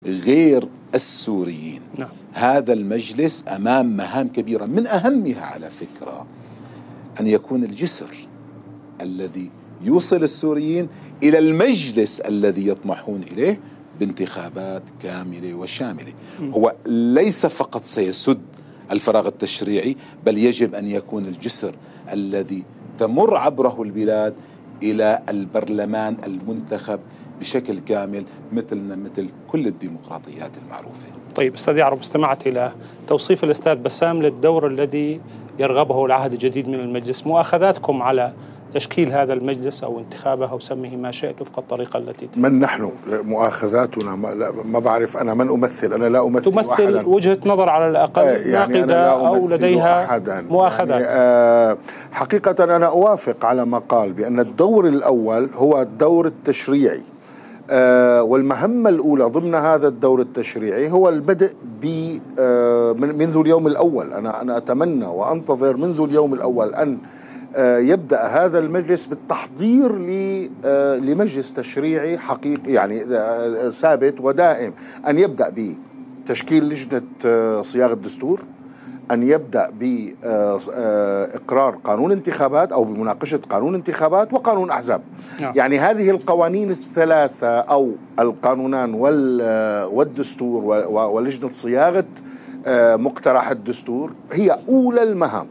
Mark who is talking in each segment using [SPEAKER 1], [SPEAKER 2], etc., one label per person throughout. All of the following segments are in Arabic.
[SPEAKER 1] غير السوريين.
[SPEAKER 2] نعم.
[SPEAKER 1] هذا المجلس أمام مهام كبيرة، من أهمها على فكرة أن يكون الجسر الذي يوصل السوريين إلى المجلس الذي يطمحون إليه بانتخابات كاملة وشاملة. هو ليس فقط سيسد الفراغ التشريعي، بل يجب أن يكون الجسر الذي تمر عبره البلاد إلى البرلمان المنتخب بشكل كامل، مثل كل الديمقراطيات المعروفة.
[SPEAKER 2] طيب أستاذ يعرب، استمعت إلى توصيف الأستاذ بسام للدور الذي يرغبه العهد الجديد من المجلس. مؤاخذاتكم على تشكيل هذا المجلس أو انتخابه أو سميه ما شئت وفق الطريقة التي
[SPEAKER 3] من نحن؟ مؤاخذاتنا ما بعرف. أنا من أمثل؟ أنا لا أمثل
[SPEAKER 2] تمثل
[SPEAKER 3] أحدا.
[SPEAKER 2] وجهة نظر على الأقل
[SPEAKER 3] يعني
[SPEAKER 2] ناقدة أو لديها مؤاخذات.
[SPEAKER 3] يعني حقيقة أنا أوافق على ما قال بأن الدور الأول هو الدور التشريعي، والمهمة الأولى ضمن هذا الدور التشريعي هو البدء منذ اليوم الأول. أنا أتمنى وأنتظر منذ اليوم الأول أن يبدأ هذا المجلس بالتحضير لمجلس تشريعي حقيقي، يعني ثابت ودائم، أن يبدأ بتشكيل لجنة صياغة الدستور، أن يبدأ بإقرار قانون انتخابات أو بمناقشة قانون انتخابات وقانون أحزاب. يعني هذه القوانين الثلاثة أو القانونان والدستور ولجنة صياغة مقترح الدستور هي أولى المهام.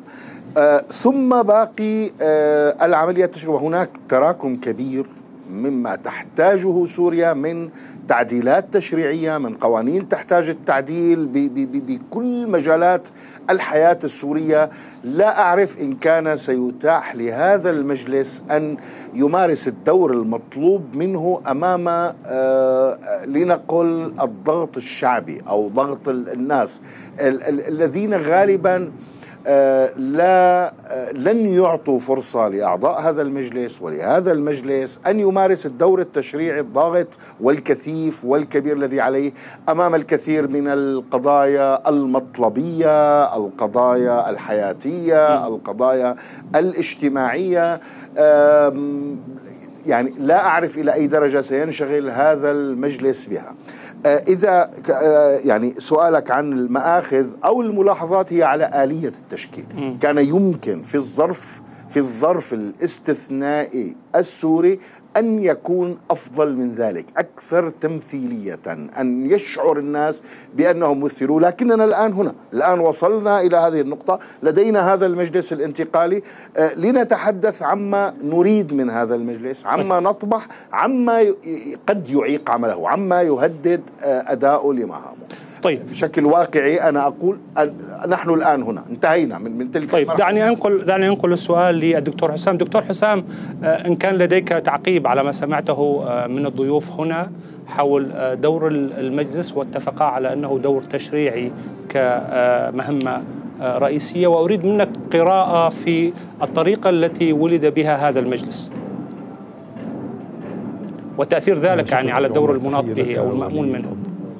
[SPEAKER 3] ثم باقي العملية التشريعية، وهناك تراكم كبير مما تحتاجه سوريا من تعديلات تشريعية، من قوانين تحتاج التعديل بكل مجالات الحياة السورية. لا أعرف إن كان سيتاح لهذا المجلس أن يمارس الدور المطلوب منه أمام لنقل الضغط الشعبي أو ضغط الناس الذين غالبا لن يعطوا فرصة لأعضاء هذا المجلس ولهذا المجلس أن يمارس الدور التشريعي الضاغط والكثيف والكبير الذي عليه أمام الكثير من القضايا المطلبية، القضايا الحياتية، القضايا الاجتماعية. يعني لا أعرف إلى أي درجة سينشغل هذا المجلس بها. إذا يعني سؤالك عن المآخذ أو الملاحظات هي على آلية التشكيل، كان يمكن في الظرف الاستثنائي السوري أن يكون أفضل من ذلك، أكثر تمثيلية، أن يشعر الناس بأنهم مثلوا. لكننا الآن وصلنا إلى هذه النقطة، لدينا هذا المجلس الانتقالي، لنتحدث عما نريد من هذا المجلس، عما نطمح، عما قد يعيق عمله، عما يهدد أداؤه لمهامه.
[SPEAKER 2] طيب،
[SPEAKER 3] بشكل واقعي أنا أقول نحن الآن هنا انتهينا من تلك
[SPEAKER 2] طيب دعني أنقل السؤال للدكتور حسام. دكتور حسام، إن كان لديك تعقيب على ما سمعته من الضيوف هنا حول دور المجلس، واتفقا على أنه دور تشريعي كمهمة رئيسية، وأريد منك قراءة في الطريقة التي ولد بها هذا المجلس وتأثير ذلك يعني على الدور المناط به أو المأمون منه.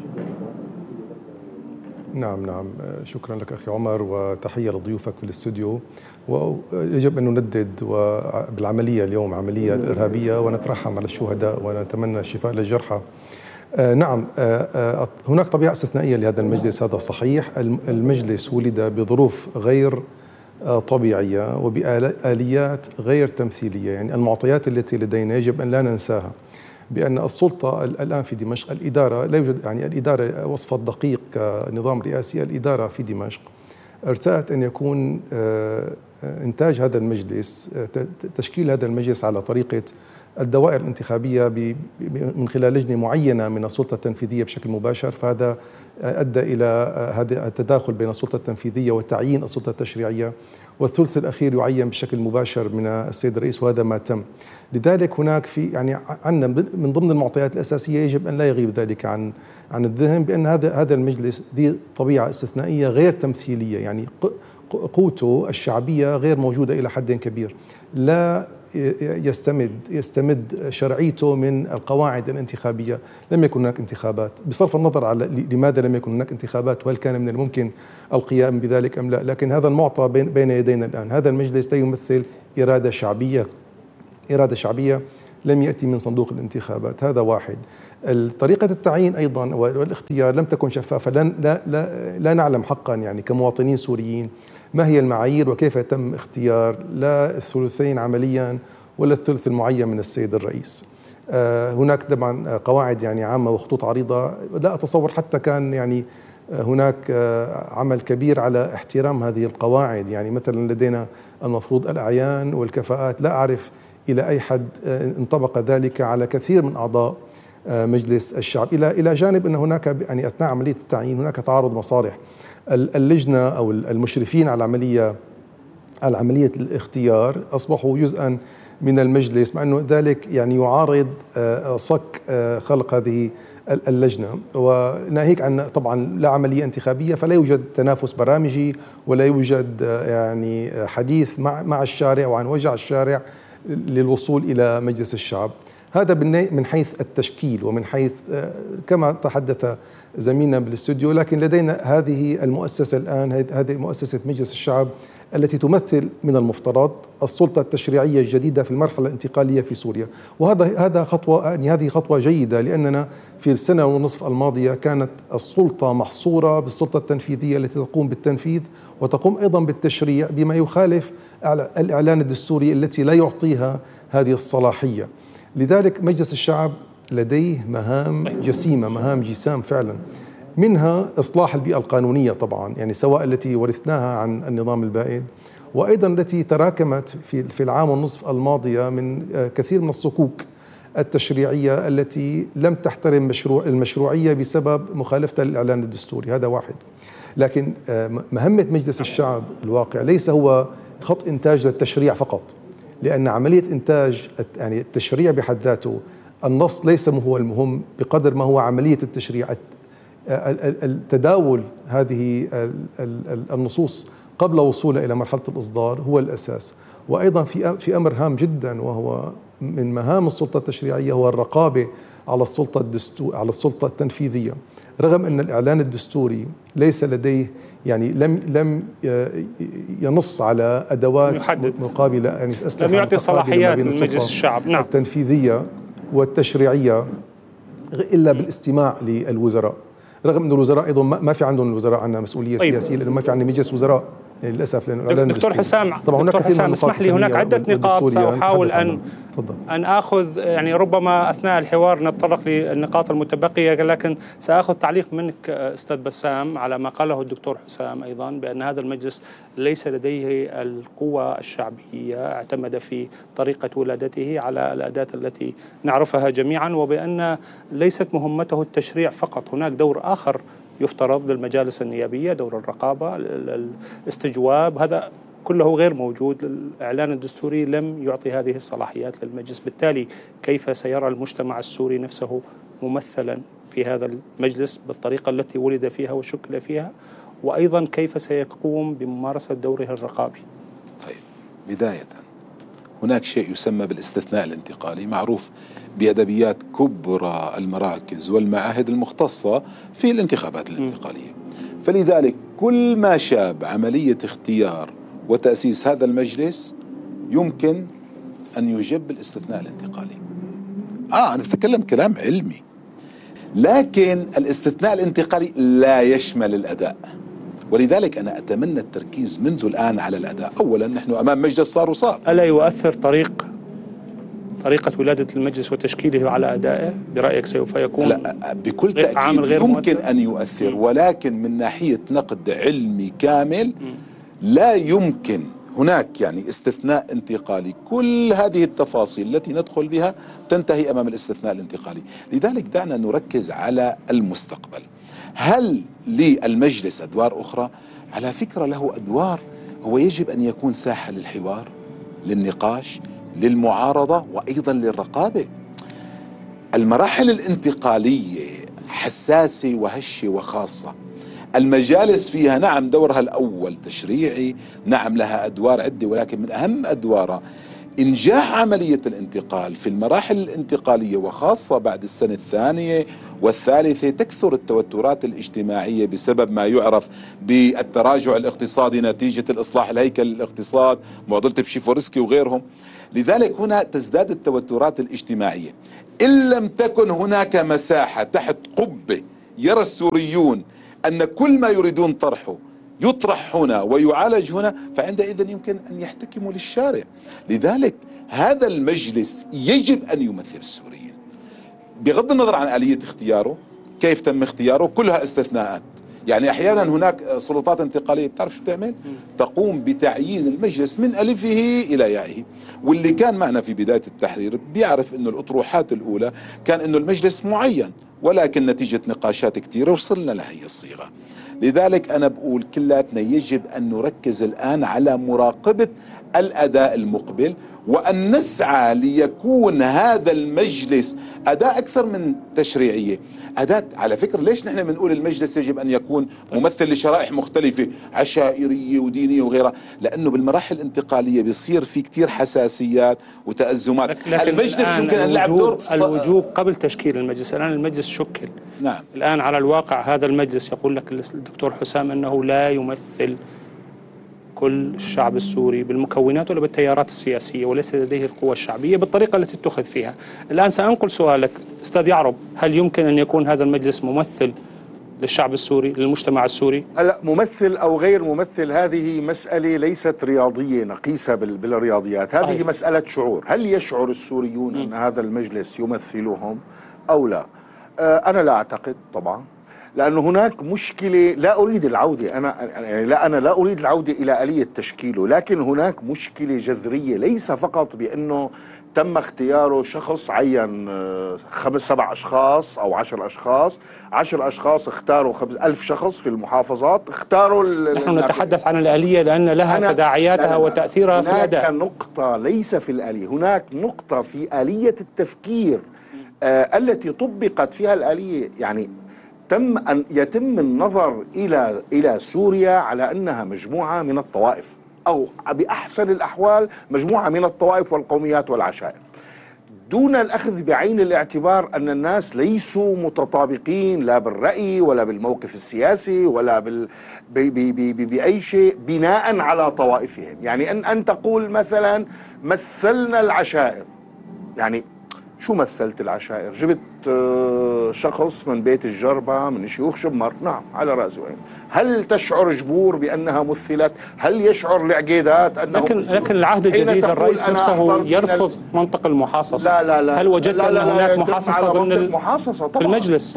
[SPEAKER 4] نعم، شكرا لك أخي عمر، وتحية لضيوفك في الاستوديو. ويجب أن ندد بالعملية اليوم عملية إرهابية، ونترحم على الشهداء ونتمنى الشفاء للجرحى. نعم، هناك طبيعة استثنائية لهذا المجلس، هذا صحيح. المجلس ولد بظروف غير طبيعية وبآليات غير تمثيلية. يعني المعطيات التي لدينا يجب أن لا ننساها، بأن السلطة الآن في دمشق، الإدارة لا يوجد، يعني الإدارة وصفها الدقيق كنظام رئاسي، الإدارة في دمشق ارتأت أن يكون إنتاج هذا المجلس، تشكيل هذا المجلس على طريقة الدوائر الانتخابية من خلال لجنة معينة من السلطة التنفيذية بشكل مباشر. فهذا أدى إلى هذا التداخل بين السلطة التنفيذية وتعيين السلطة التشريعية، والثلث الأخير يعين بشكل مباشر من السيد الرئيس، وهذا ما تم. لذلك هناك يعني عندنا من ضمن المعطيات الأساسية يجب أن لا يغيب ذلك عن الذهن، بأن هذا المجلس ذي طبيعة استثنائية غير تمثيلية. يعني قوته الشعبية غير موجودة إلى حد كبير، لا يستمد شرعيته من القواعد الانتخابية. لم يكن هناك انتخابات، بصرف النظر على لماذا لم يكن هناك انتخابات وهل كان من الممكن القيام بذلك أم لا، لكن هذا المعطى بين يدينا الآن. هذا المجلس لا يمثل إرادة شعبية لم يأتي من صندوق الانتخابات. هذا واحد. طريقة التعيين أيضا والاختيار لم تكن شفافة. لا نعلم حقا يعني كمواطنين سوريين ما هي المعايير وكيف تم اختيار لا الثلثين عمليا ولا الثلث المعين من السيد الرئيس. هناك طبعا قواعد يعني عامة وخطوط عريضة، لا أتصور حتى كان يعني هناك عمل كبير على احترام هذه القواعد. يعني مثلا لدينا المفروض الأعيان والكفاءات، لا أعرف إلى أي حد انطبق ذلك على كثير من أعضاء مجلس الشعب، إلى جانب أن هناك يعني أثناء عملية التعيين هناك تعارض مصالح. اللجنة أو المشرفين على عملية الاختيار أصبحوا جزءا من المجلس، مع أنه ذلك يعني يعارض صك خلق هذه اللجنة. وناهيك عن طبعا لا عملية انتخابية، فلا يوجد تنافس برامجي ولا يوجد يعني حديث مع الشارع وعن وجع الشارع للوصول إلى مجلس الشعب. هذا من حيث التشكيل ومن حيث كما تحدث زميلنا بالاستوديو. لكن لدينا هذه المؤسسة الآن، هذه مؤسسة مجلس الشعب التي تمثل من المفترض السلطة التشريعية الجديدة في المرحلة الانتقالية في سوريا. وهذا خطوة، يعني هذه خطوة جيدة، لأننا في السنة ونصف الماضية كانت السلطة محصورة بالسلطة التنفيذية التي تقوم بالتنفيذ وتقوم أيضا بالتشريع بما يخالف الإعلان الدستوري التي لا يعطيها هذه الصلاحية. لذلك مجلس الشعب لديه مهام جسيمة، مهام جسام فعلا، منها إصلاح البيئة القانونية طبعا، يعني سواء التي ورثناها عن النظام البائد وأيضا التي تراكمت في العام والنصف الماضية من كثير من الصكوك التشريعية التي لم تحترم المشروعية بسبب مخالفتها للإعلان الدستوري. هذا واحد. لكن مهمة مجلس الشعب الواقع ليس هو خط إنتاج للتشريع فقط، لأن عملية إنتاج يعني التشريع بحد ذاته النص ليس هو المهم بقدر ما هو عملية التشريع، التداول هذه النصوص قبل وصولها إلى مرحلة الإصدار هو الأساس. وأيضا في أمر هام جدا وهو من مهام السلطة التشريعية هو الرقابة على السلطة التنفيذية. رغم أن الإعلان الدستوري ليس لديه يعني لم ينص على أدوات مقابلة، يعني
[SPEAKER 2] لم يعطي صلاحيات لمجلس الشعب
[SPEAKER 4] التنفيذية والتشريعية إلا بالاستماع للوزراء. رغم أن الوزراء أيضا ما في عندهم الوزراء عندنا مسؤولية سياسية، لأنه ما في عندنا مجلس وزراء يعني للأسف. لأنه
[SPEAKER 2] دكتور حسام،
[SPEAKER 4] طبعا هناك كثير من
[SPEAKER 2] اسمح لي، هناك عدة نقاط سأحاول أن آخذ، يعني ربما أثناء الحوار نتطرق للنقاط المتبقية، لكن سأخذ تعليق منك أستاذ بسام على ما قاله الدكتور حسام أيضا بأن هذا المجلس ليس لديه القوة الشعبية، اعتمد في طريقة ولادته على الأداة التي نعرفها جميعا، وبأن ليست مهمته التشريع فقط، هناك دور آخر يفترض للمجالس النيابية، دور الرقابة، الاستجواب، هذا كله غير موجود. الإعلان الدستوري لم يعطي هذه الصلاحيات للمجلس. بالتالي كيف سيرى المجتمع السوري نفسه ممثلا في هذا المجلس بالطريقة التي ولد فيها وشكل فيها، وأيضا كيف سيقوم بممارسة دوره الرقابي؟
[SPEAKER 1] طيب، بداية هناك شيء يسمى بالاستثناء الانتقالي، معروف بأدبيات كبرى المراكز والمعاهد المختصة في الانتخابات الانتقالية. فلذلك كل ما شاب عملية اختيار وتأسيس هذا المجلس يمكن أن يجب بالاستثناء الانتقالي. أنا أتكلم كلام علمي، لكن الاستثناء الانتقالي لا يشمل الأداء، ولذلك أنا أتمنى التركيز منذ الآن على الأداء. أولا نحن أمام مجلس صار
[SPEAKER 2] ألا يؤثر طريقة ولادة المجلس وتشكيله على أدائه برأيك سوف يكون؟
[SPEAKER 1] لا، بكل تأكيد يمكن أن يؤثر، ولكن من ناحية نقد علمي كامل لا يمكن هناك يعني استثناء انتقالي. كل هذه التفاصيل التي ندخل بها تنتهي أمام الاستثناء الانتقالي. لذلك دعنا نركز على المستقبل. هل للمجلس أدوار أخرى؟ على فكرة له أدوار. هو يجب أن يكون ساحة للحوار، للنقاش، للمعارضة، وأيضا للرقابة. المراحل الانتقالية حساسة وهشة وخاصة. المجالس فيها نعم دورها الأول تشريعي، نعم لها أدوار عدة، ولكن من أهم أدوارها إنجاح عملية الانتقال في المراحل الانتقالية وخاصة بعد السنة الثانية والثالثة تكثر التوترات الاجتماعية بسبب ما يعرف بالتراجع الاقتصادي نتيجة الإصلاح الهيكل الاقتصاد، معضلة بشيفورسكي وغيرهم. لذلك هنا تزداد التوترات الاجتماعية. إن لم تكن هناك مساحة تحت قبة يرى السوريون أن كل ما يريدون طرحه يطرح هنا ويعالج هنا، فعندئذ يمكن أن يحتكموا للشارع. لذلك هذا المجلس يجب أن يمثل السوريين بغض النظر عن آلية اختياره، كيف تم اختياره، كلها استثناءات. يعني أحيانا هناك سلطات انتقالية بتعرف شو تعمل؟ تقوم بتعيين المجلس من ألفه إلى يائه. واللي كان معنا في بداية التحرير بيعرف أنه الأطروحات الأولى كان أنه المجلس معين، ولكن نتيجة نقاشات كثيرة وصلنا لهي الصيغة. لذلك أنا بقول كلاتنا يجب أن نركز الآن على مراقبة الأداء المقبل، وأن نسعى ليكون هذا المجلس أداة أكثر من تشريعية، أداة. على فكرة ليش نحن بنقول المجلس يجب أن يكون ممثل لشرائح مختلفة عشائرية ودينية وغيرها؟ لأنه بالمراحل الانتقالية بيصير في كتير حساسيات وتأزمات. المجلس يمكن أن يلعب دور
[SPEAKER 2] الوجوب قبل تشكيل المجلس. الآن المجلس شكل.
[SPEAKER 1] نعم.
[SPEAKER 2] الآن على الواقع هذا المجلس يقول لك الدكتور حسام أنه لا يمثل كل الشعب السوري بالمكونات ولا بالتيارات السياسية، وليس لديه القوى الشعبية بالطريقة التي اتخذ فيها. الآن سأنقل سؤالك أستاذ يعرب، هل يمكن أن يكون هذا المجلس ممثل للشعب السوري، للمجتمع السوري؟
[SPEAKER 3] لا، ممثل أو غير ممثل هذه مسألة ليست رياضية نقيسة بالرياضيات، هذه مسألة شعور. هل يشعر السوريون أن هذا المجلس يمثلهم أو لا؟ أنا لا أعتقد طبعا، لأن هناك مشكلة. لا أريد العودة، أنا لا أريد العودة إلى آلية تشكيله، لكن هناك مشكلة جذرية، ليس فقط بأنه تم اختياره شخص عين 5-7 أشخاص أو 10 أشخاص. 10 أشخاص اختاروا 1000 شخص في المحافظات اختاروا.
[SPEAKER 2] نحن نتحدث عن الآلية لأن لها تداعياتها وتأثيرها في الأداء.
[SPEAKER 3] هناك نقطة ليس في الآلية، هناك نقطة في آلية التفكير التي طبقت فيها الآلية. يعني يتم النظر إلى سوريا على أنها مجموعة من الطوائف، أو بأحسن الأحوال مجموعة من الطوائف والقوميات والعشائر، دون الأخذ بعين الاعتبار أن الناس ليسوا متطابقين لا بالرأي ولا بالموقف السياسي ولا بأي شيء بناء على طوائفهم. يعني أن تقول مثلا مثلنا العشائر، يعني شو مثلت العشائر؟ جبت شخص من بيت الجربة من شيوخ شمر، نعم على رأس وعين. هل تشعر جبور بأنها مثلت؟ هل يشعر العقيدات أنه
[SPEAKER 2] لكن العهد الجديد الرئيس نفسه يرفض منطق المحاصصة. لا. هل وجدت أن هناك محاصصة ضمن المجلس؟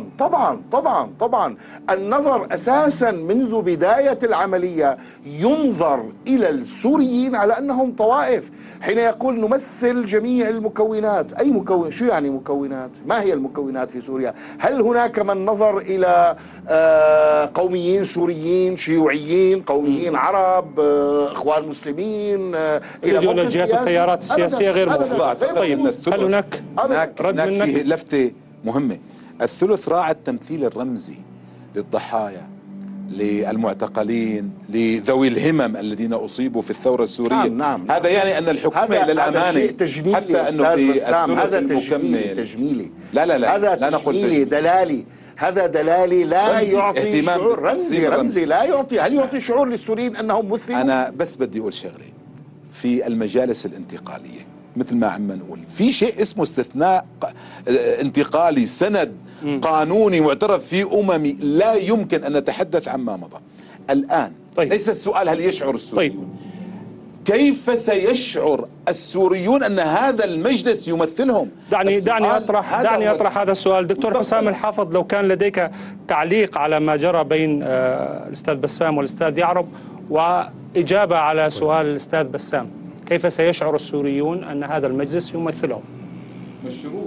[SPEAKER 3] طبعا النظر أساسا منذ بداية العملية ينظر إلى السوريين على أنهم طوائف. حين يقول نمثل جميع المكونات، أي مكون؟ شو يعني مكونات؟ ما هي المكونات في سوريا؟ هل هناك من نظر إلى قوميين سوريين، شيوعيين، قوميين عرب، إخوان مسلمين،
[SPEAKER 2] ايديولوجيات والتيارات السياسية غير موضوعة؟ طيب هل هناك رد منك؟
[SPEAKER 1] فيه لفتة مهمة. الثلث راعى التمثيل الرمزي للضحايا، للمعتقلين، لذوي الهمم الذين أصيبوا في الثورة السورية.
[SPEAKER 3] نعم.
[SPEAKER 1] هذا يعني أن الحكومة للأمانة
[SPEAKER 3] هذا شيء تجميلي حتى أنه في الثلث المكمل
[SPEAKER 1] تجميلي. لا
[SPEAKER 3] هذا تجميلي دلالي. هذا دلالي لا يعطي شعور رمزي لا يعطي. هل يعطي شعور للسوريين أنهم مسلمون؟
[SPEAKER 1] أنا بس بدي أقول شغلة. في المجالس الانتقالية مثل ما عم نقول في شيء اسمه استثناء انتقالي، سند قانوني معترف فيه أممي، لا يمكن أن نتحدث عما مضى. الآن ليس السؤال هل يشعر السوريون، كيف سيشعر السوريون أن هذا المجلس يمثلهم؟
[SPEAKER 2] دعني أطرح هذا السؤال. دكتور حسام الحافظ، لو كان لديك تعليق على ما جرى بين الأستاذ بسام والأستاذ يعرب وإجابة على سؤال الأستاذ بسام، كيف سيشعر السوريون أن هذا المجلس يمثلهم؟
[SPEAKER 1] مشروع.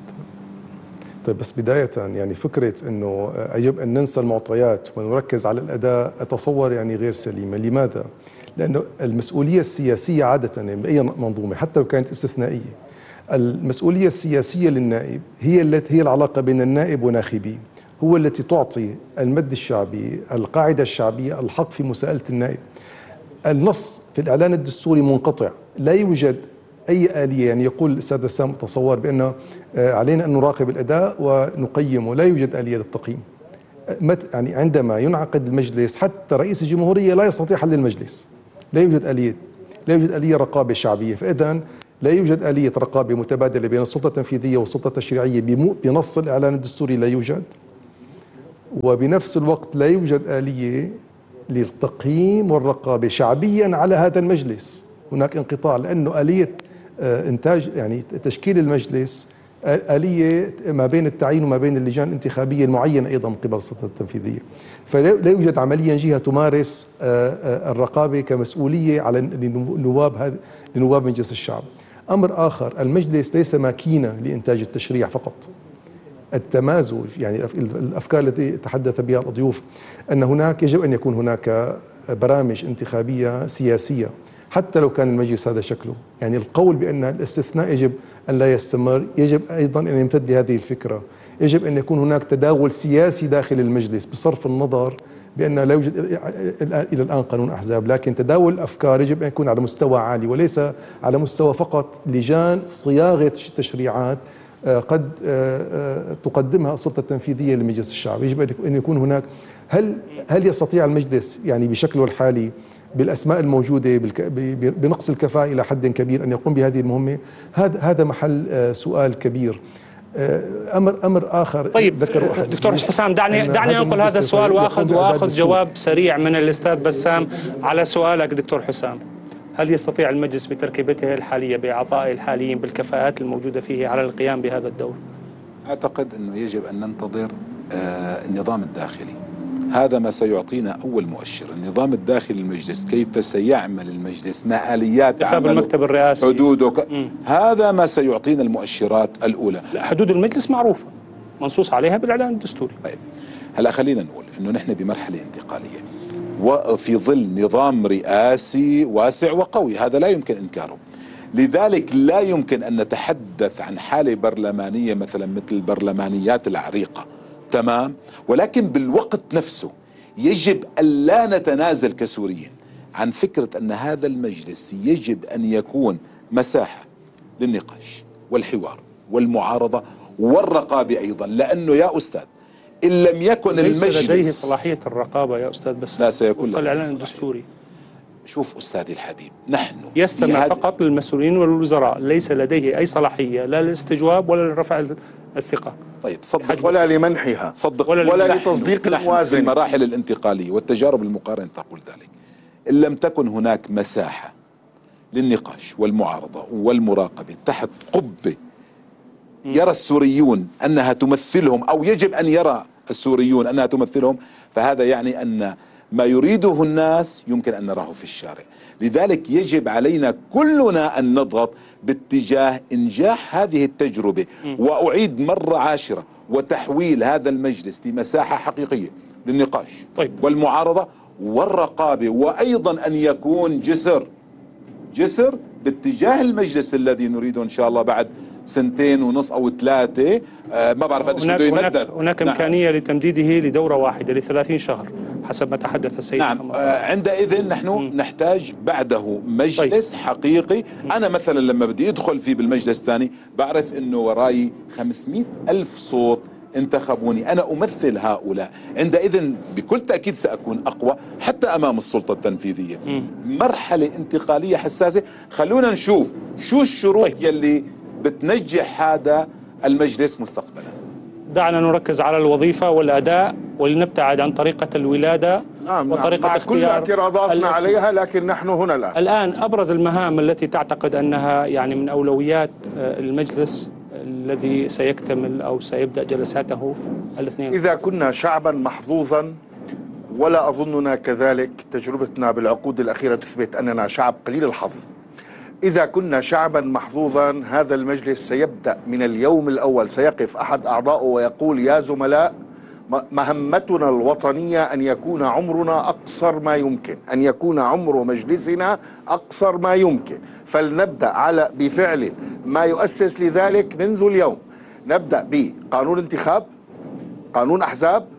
[SPEAKER 4] طيب بس بداية يعني فكرة أنه يجب أن ننسى المعطيات ونركز على الأداء أتصور يعني غير سليمة. لماذا؟ لأنه المسؤولية السياسية عادة بأي منظومة حتى لو كانت استثنائية، المسؤولية السياسية للنائب هي العلاقة بين النائب وناخبيه، هو التي تعطي المد الشعبي، القاعدة الشعبية الحق في مساءلة النائب. النص في الإعلان الدستوري منقطع، لا يوجد أي آلية. يعني يقول الأستاذ بسام تصور بأن علينا أن نراقب الأداء ونقيمه، لا يوجد آلية للتقييم. يعني عندما ينعقد المجلس حتى رئيس الجمهورية لا يستطيع حل المجلس، لا يوجد آلية، لا يوجد آلية رقابة شعبية. فإذا لا يوجد آلية رقابة متبادلة بين السلطة التنفيذية والسلطة التشريعية بنص الإعلان الدستوري، لا يوجد. وبنفس الوقت لا يوجد آلية للتقييم والرقابة شعبيا على هذا المجلس. هناك انقطاع، لأنه آلية إنتاج يعني تشكيل المجلس آلية ما بين التعيين وما بين اللجان الانتخابية المعينة أيضا من قبل السلطة التنفيذية. فلا يوجد عمليا جهة تمارس الرقابة كمسؤولية على لنواب مجلس الشعب. أمر آخر، المجلس ليس ماكينة لإنتاج التشريع فقط. التمازج، يعني الأفكار التي تحدث بها الضيوف، أن هناك يجب أن يكون هناك برامج انتخابية سياسية حتى لو كان المجلس هذا شكله. يعني القول بأن الاستثناء يجب أن لا يستمر، يجب أيضا أن يمتد لهذه الفكرة. يجب أن يكون هناك تداول سياسي داخل المجلس بصرف النظر بأن لا يوجد إلى الآن قانون أحزاب، لكن تداول الأفكار يجب أن يكون على مستوى عالي وليس على مستوى فقط لجان صياغة تشريعات قد تقدمها السلطة التنفيذية لمجلس الشعب. يجب أن يكون هناك، هل يستطيع المجلس يعني بشكله الحالي بالأسماء الموجودة بنقص الكفاءة إلى حد كبير أن يقوم بهذه المهمة؟ هذا محل سؤال كبير. أمر آخر.
[SPEAKER 2] طيب دكتور حسام، دعني أنقل هذا السؤال وأخذ جواب سريع من الأستاذ بسام على سؤالك دكتور حسام. هل يستطيع المجلس بتركيبته الحالية بأعضائه الحاليين بالكفاءات الموجودة فيه على القيام بهذا الدور؟
[SPEAKER 1] أعتقد أنه يجب أن ننتظر النظام الداخلي. هذا ما سيعطينا أول مؤشر. النظام الداخلي للمجلس، كيف سيعمل المجلس، ما آليات عمله،
[SPEAKER 2] المكتب الرئاسي،
[SPEAKER 1] حدوده، هذا ما سيعطينا المؤشرات الأولى.
[SPEAKER 2] لا، حدود المجلس معروفة منصوص عليها بالإعلان الدستوري.
[SPEAKER 1] طيب هلا خلينا نقول أنه نحن بمرحلة انتقالية وفي ظل نظام رئاسي واسع وقوي، هذا لا يمكن إنكاره. لذلك لا يمكن أن نتحدث عن حالة برلمانية مثلا مثل البرلمانيات العريقة، تمام، ولكن بالوقت نفسه يجب أن لا نتنازل كسوريين عن فكرة أن هذا المجلس يجب أن يكون مساحة للنقاش والحوار والمعارضة والرقابة أيضا. لأنه يا أستاذ إن لم يكن
[SPEAKER 2] ليس
[SPEAKER 1] المجلس
[SPEAKER 2] لديه صلاحية الرقابة يا أستاذ، بس
[SPEAKER 1] لا سيكون
[SPEAKER 2] وفق الإعلان الدستوري.
[SPEAKER 1] شوف أستاذي الحبيب، نحن
[SPEAKER 2] يستمع فقط للمسؤولين والوزراء، ليس لديه أي صلاحية لا للاستجواب ولا لرفع الثقة.
[SPEAKER 1] طيب صدق
[SPEAKER 3] ولا لمنحها،
[SPEAKER 1] صدق
[SPEAKER 3] ولا لتصديق الموازنة.
[SPEAKER 1] المراحل الانتقالية والتجارب المقارنة تقول ذلك. إن لم تكن هناك مساحة للنقاش والمعارضة والمراقبة تحت قبة يرى السوريون أنها تمثلهم، أو يجب أن يرى السوريون أنها تمثلهم، فهذا يعني أن ما يريده الناس يمكن أن نراه في الشارع. لذلك يجب علينا كلنا أن نضغط باتجاه إنجاح هذه التجربة، وأعيد مرة عاشرة، وتحويل هذا المجلس لمساحة حقيقية للنقاش والمعارضة والرقابة، وأيضا أن يكون جسر باتجاه المجلس الذي نريده إن شاء الله بعد 2.5 أو 3. ما بعرف قديش بده يمدد.
[SPEAKER 2] هناك إمكانية لتمديده لدورة واحدة ل30 شهر حسب ما تحدث السيد.
[SPEAKER 1] نعم. عندئذ نحن نحتاج بعده مجلس حقيقي. أنا مثلا لما بدي أدخل فيه بالمجلس الثاني بعرف أنه وراي 500,000 صوت انتخبوني، أنا أمثل هؤلاء. عندئذ بكل تأكيد سأكون أقوى حتى أمام السلطة التنفيذية. مرحلة انتقالية حساسة. خلونا نشوف شو الشروط يلي بتنجح هذا المجلس مستقبلا.
[SPEAKER 2] دعنا نركز على الوظيفة والأداء ولنبتعد عن طريقة الولادة.
[SPEAKER 3] نعم،
[SPEAKER 2] وطريقة
[SPEAKER 3] مع كل اعتراضاتنا عليها، لكن نحن هنا
[SPEAKER 2] الآن أبرز المهام التي تعتقد أنها يعني من أولويات المجلس الذي سيكتمل أو سيبدأ جلساته الاثنين.
[SPEAKER 3] إذا كنا شعبا محظوظا، ولا أظننا كذلك، تجربتنا بالعقود الأخيرة تثبت أننا شعب قليل الحظ. إذا كنا شعبا محظوظا، هذا المجلس سيبدأ من اليوم الأول، سيقف أحد أعضائه ويقول: يا زملاء، مهمتنا الوطنية أن يكون عمرنا أقصر ما يمكن، أن يكون عمر مجلسنا أقصر ما يمكن، فلنبدأ بفعل ما يؤسس لذلك منذ اليوم. نبدأ بقانون انتخاب، قانون أحزاب،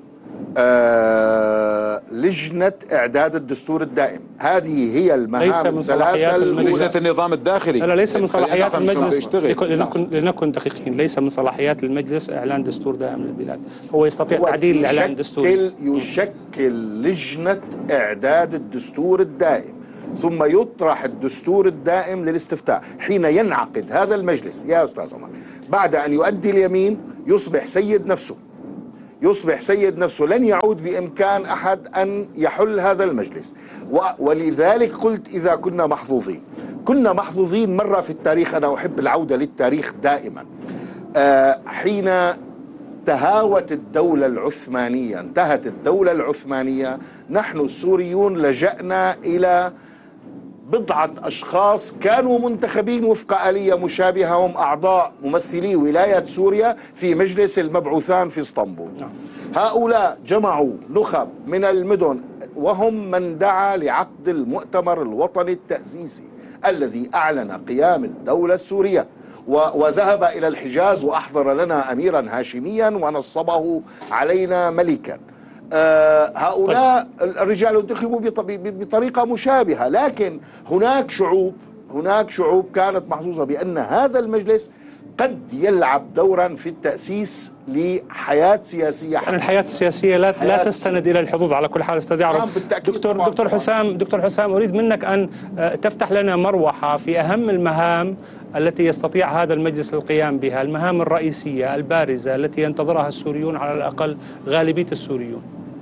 [SPEAKER 3] لجنة إعداد الدستور الدائم. هذه هي المهام
[SPEAKER 2] ليس من صلاحيات
[SPEAKER 1] لجنة النظام الداخلي.
[SPEAKER 2] لا ليس من صلاحيات المجلس،
[SPEAKER 1] يشتغل.
[SPEAKER 2] لنكن دقيقين، ليس من صلاحيات المجلس إعلان دستور دائم للبلاد. هو يستطيع تعديل إعلان الدستور.
[SPEAKER 3] يشكل لجنة إعداد الدستور الدائم، ثم يطرح الدستور الدائم للاستفتاء. حين ينعقد هذا المجلس يا أستاذ عمر بعد أن يؤدي اليمين يصبح سيد نفسه، يصبح سيد نفسه، لن يعود بإمكان أحد أن يحل هذا المجلس. ولذلك قلت إذا كنا محظوظين مرة في التاريخ. أنا أحب العودة للتاريخ دائما. حين تهاوت الدولة العثمانية، انتهت الدولة العثمانية، نحن السوريون لجأنا إلى بضعة أشخاص كانوا منتخبين وفق آلية مشابهة، هم أعضاء ممثلي ولاية سوريا في مجلس المبعوثان في اسطنبول. هؤلاء جمعوا نخب من المدن، وهم من دعا لعقد المؤتمر الوطني التأسيسي الذي أعلن قيام الدولة السورية، وذهب إلى الحجاز وأحضر لنا أميرا هاشميا ونصبه علينا ملكا. هؤلاء الرجال انتخبوا بطريقة مشابهة، لكن هناك شعوب كانت محظوظة بأن هذا المجلس قد يلعب دورا في التأسيس لحياة سياسية.
[SPEAKER 2] يعني الحياة السياسية لا تستند إلى الحظوظ على كل حال. أستاذ يعرف دكتور حسام أريد منك أن تفتح لنا مروحة في أهم المهام التي يستطيع هذا المجلس القيام بها، المهام الرئيسية البارزة التي ينتظرها السوريون، على الأقل غالبية السوريون.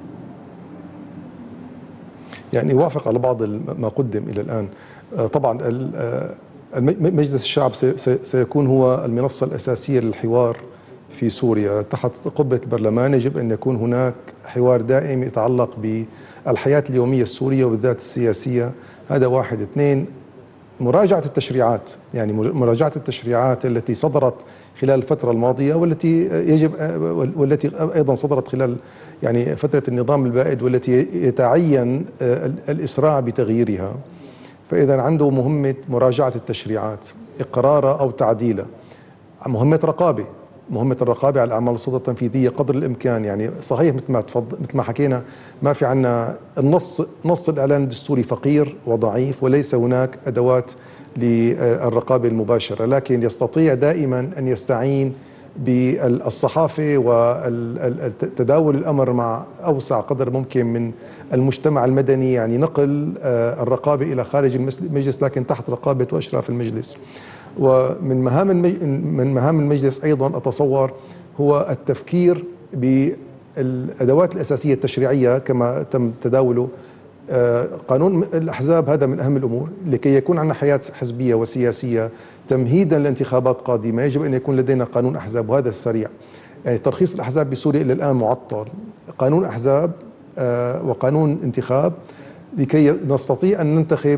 [SPEAKER 4] يعني وافق على بعض ما قدم إلى الآن. طبعا مجلس الشعب سيكون هو المنصة الأساسية للحوار في سوريا تحت قبة البرلمان. يجب أن يكون هناك حوار دائم يتعلق بالحياة اليومية السورية وبالذات السياسية. هذا واحد. اثنين، مراجعة التشريعات، يعني مراجعة التشريعات التي صدرت خلال الفترة الماضية والتي أيضا صدرت خلال يعني فترة النظام البائد، والتي يتعين الإسراع بتغييرها. فإذا عنده مهمة مراجعة التشريعات، إقرارها أو تعديلها. مهمة الرقابة على أعمال السلطة التنفيذية قدر الإمكان. يعني صحيح مثل ما حكينا، ما في عنا نص الإعلان الدستوري فقير وضعيف، وليس هناك أدوات للرقابة المباشرة، لكن يستطيع دائما أن يستعين بالصحافة وتداول الأمر مع أوسع قدر ممكن من المجتمع المدني، يعني نقل الرقابة إلى خارج المجلس لكن تحت رقابة وإشراف المجلس. ومن مهام المجلس أيضا أتصور هو التفكير بالأدوات الأساسية التشريعية كما تم تداوله. قانون الأحزاب هذا من أهم الأمور لكي يكون عندنا حياة حزبية وسياسية تمهيدا لانتخابات قادمة. يجب أن يكون لدينا قانون أحزاب، وهذا سريع. يعني ترخيص الأحزاب بسوريا إلى الآن معطل. قانون أحزاب وقانون انتخاب لكي نستطيع أن ننتخب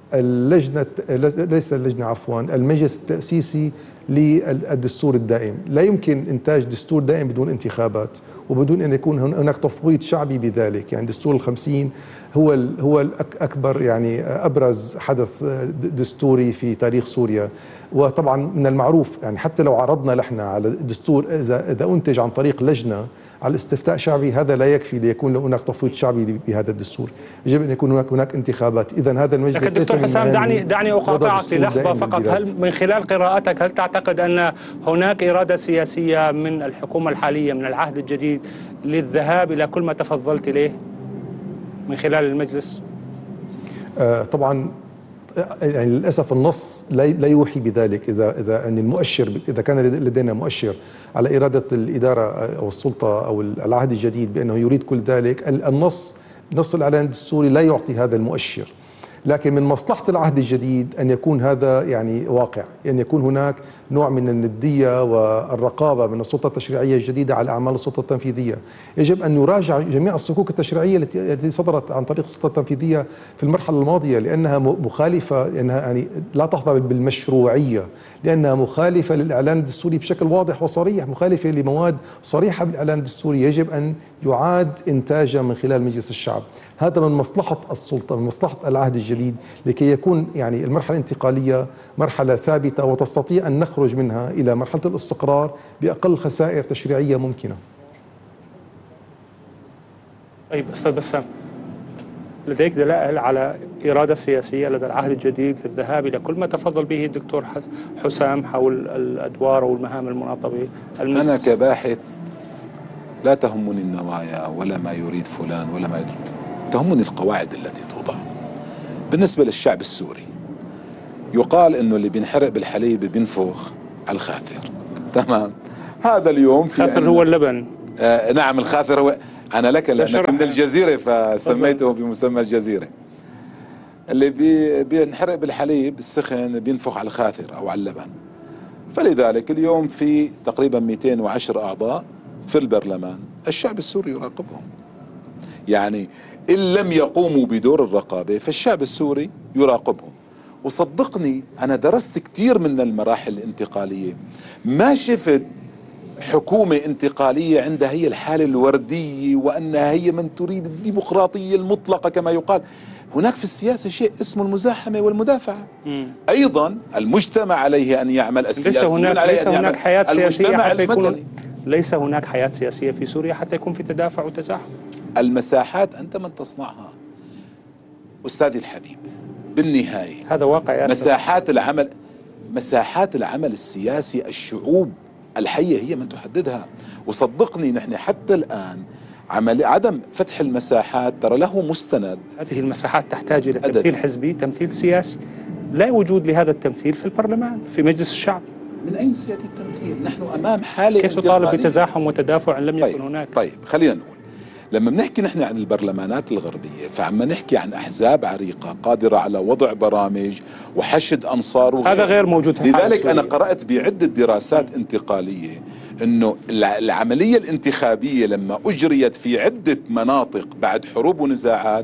[SPEAKER 4] المجلس التأسيسي للدستور الدائم. لا يمكن إنتاج دستور دائم بدون انتخابات وبدون أن يكون هناك تفويض شعبي بذلك. يعني دستور ال50 هو الأكبر، يعني أبرز حدث دستوري في تاريخ سوريا. وطبعا من المعروف يعني حتى لو عرضنا نحن على الدستور إذا أنتج عن طريق لجنة على استفتاء شعبي، هذا لا يكفي ليكون هناك تفويض شعبي بهذا الدستور. يجب أن يكون هناك انتخابات. إذا هذا المجلس
[SPEAKER 2] لكن دكتور حسام دعني أقاطعك للحظة فقط. هل من خلال قراءتك هل تعتقد أن هناك إرادة سياسية من الحكومة الحالية من العهد الجديد للذهاب إلى كل ما تفضلت إليه من خلال المجلس؟
[SPEAKER 4] طبعا يعني للأسف النص لا يوحي بذلك. إذا أن المؤشر، إذا كان لدينا مؤشر على إرادة الإدارة أو السلطة أو العهد الجديد بأنه يريد كل ذلك، نص الإعلان الدستوري لا يعطي هذا المؤشر. لكن من مصلحة العهد الجديد أن يكون هذا يعني واقع، أن يكون هناك نوع من الندية والرقابة من السلطة التشريعية الجديدة على أعمال السلطة التنفيذية. يجب أن يراجع جميع الصكوك التشريعية التي صدرت عن طريق السلطة التنفيذية في المرحلة الماضية، لأنها مخالفة، لأنها يعني لا تحظى بالمشروعية، لأنها مخالفة للإعلان الدستوري بشكل واضح وصريح، مخالفة لمواد صريحة بالإعلان الدستوري يجب أن يعاد إنتاجها من خلال مجلس الشعب. هذا من مصلحة السلطة، من مصلحة العهد الجديد، لكي يكون يعني المرحلة الانتقالية مرحلة ثابتة وتستطيع أن نخرج منها إلى مرحلة الاستقرار بأقل خسائر تشريعية ممكنة.
[SPEAKER 2] طيب أستاذ بسام، لديك دلائل على إرادة سياسية لدى العهد الجديد للذهاب إلى كل ما تفضل به الدكتور حسام حول الأدوار والمهام المناطة بالمجلس؟
[SPEAKER 1] أنا كباحث لا تهمني النوايا ولا ما يريد فلان ولا ما يريد، تهمني القواعد التي توضع. بالنسبة للشعب السوري يقال إنه اللي بينحرق بالحليب بينفخ على الخاثر، تمام؟ هذا اليوم في
[SPEAKER 2] الخاثر هو اللبن.
[SPEAKER 1] نعم، الخاثر هو، أنا لك لأنك من الجزيرة فسميته بمسمى الجزيرة. اللي بينحرق بالحليب السخن بينفخ على الخاثر أو على اللبن. فلذلك اليوم في تقريبا 210 أعضاء في البرلمان، الشعب السوري يراقبهم. يعني إن لم يقوموا بدور الرقابة فالشعب السوري يراقبهم. وصدقني أنا درست كثير من المراحل الانتقالية، ما شفت حكومة انتقالية عندها هي الحالة الوردية وأنها هي من تريد الديمقراطية المطلقة كما يقال. هناك في السياسة شيء اسمه المزاحمة والمدافعة. أيضا المجتمع عليه أن يعمل، السياسيون عليه أن يعمل،
[SPEAKER 2] حياة
[SPEAKER 1] المجتمع المدني.
[SPEAKER 2] ليس هناك حياة سياسية في سوريا حتى يكون في تدافع وتزاحم.
[SPEAKER 1] المساحات أنت من تصنعها أستاذي الحبيب. بالنهاية
[SPEAKER 2] هذا واقع.
[SPEAKER 1] مساحات العمل السياسي الشعوب الحية هي من تحددها. وصدقني نحن حتى الآن عدم فتح المساحات ترى له مستند.
[SPEAKER 2] هذه المساحات تحتاج إلى تمثيل حزبي، تمثيل سياسي. لا وجود لهذا التمثيل في البرلمان، في مجلس الشعب.
[SPEAKER 1] من أين سيأتي التمثيل؟ نحن أمام حالة
[SPEAKER 2] كيف تطالب بتزاحم وتدافع إن لم يكن هناك؟
[SPEAKER 1] طيب خلينا نقول، لما بنحكي نحن عن البرلمانات الغربية فعما نحكي عن أحزاب عريقة قادرة على وضع برامج وحشد أنصار
[SPEAKER 2] هذا غير موجود في
[SPEAKER 1] لذلك أنا قرأت بعدة دراسات انتقالية أنه العملية الانتخابية لما أجريت في عدة مناطق بعد حروب ونزاعات،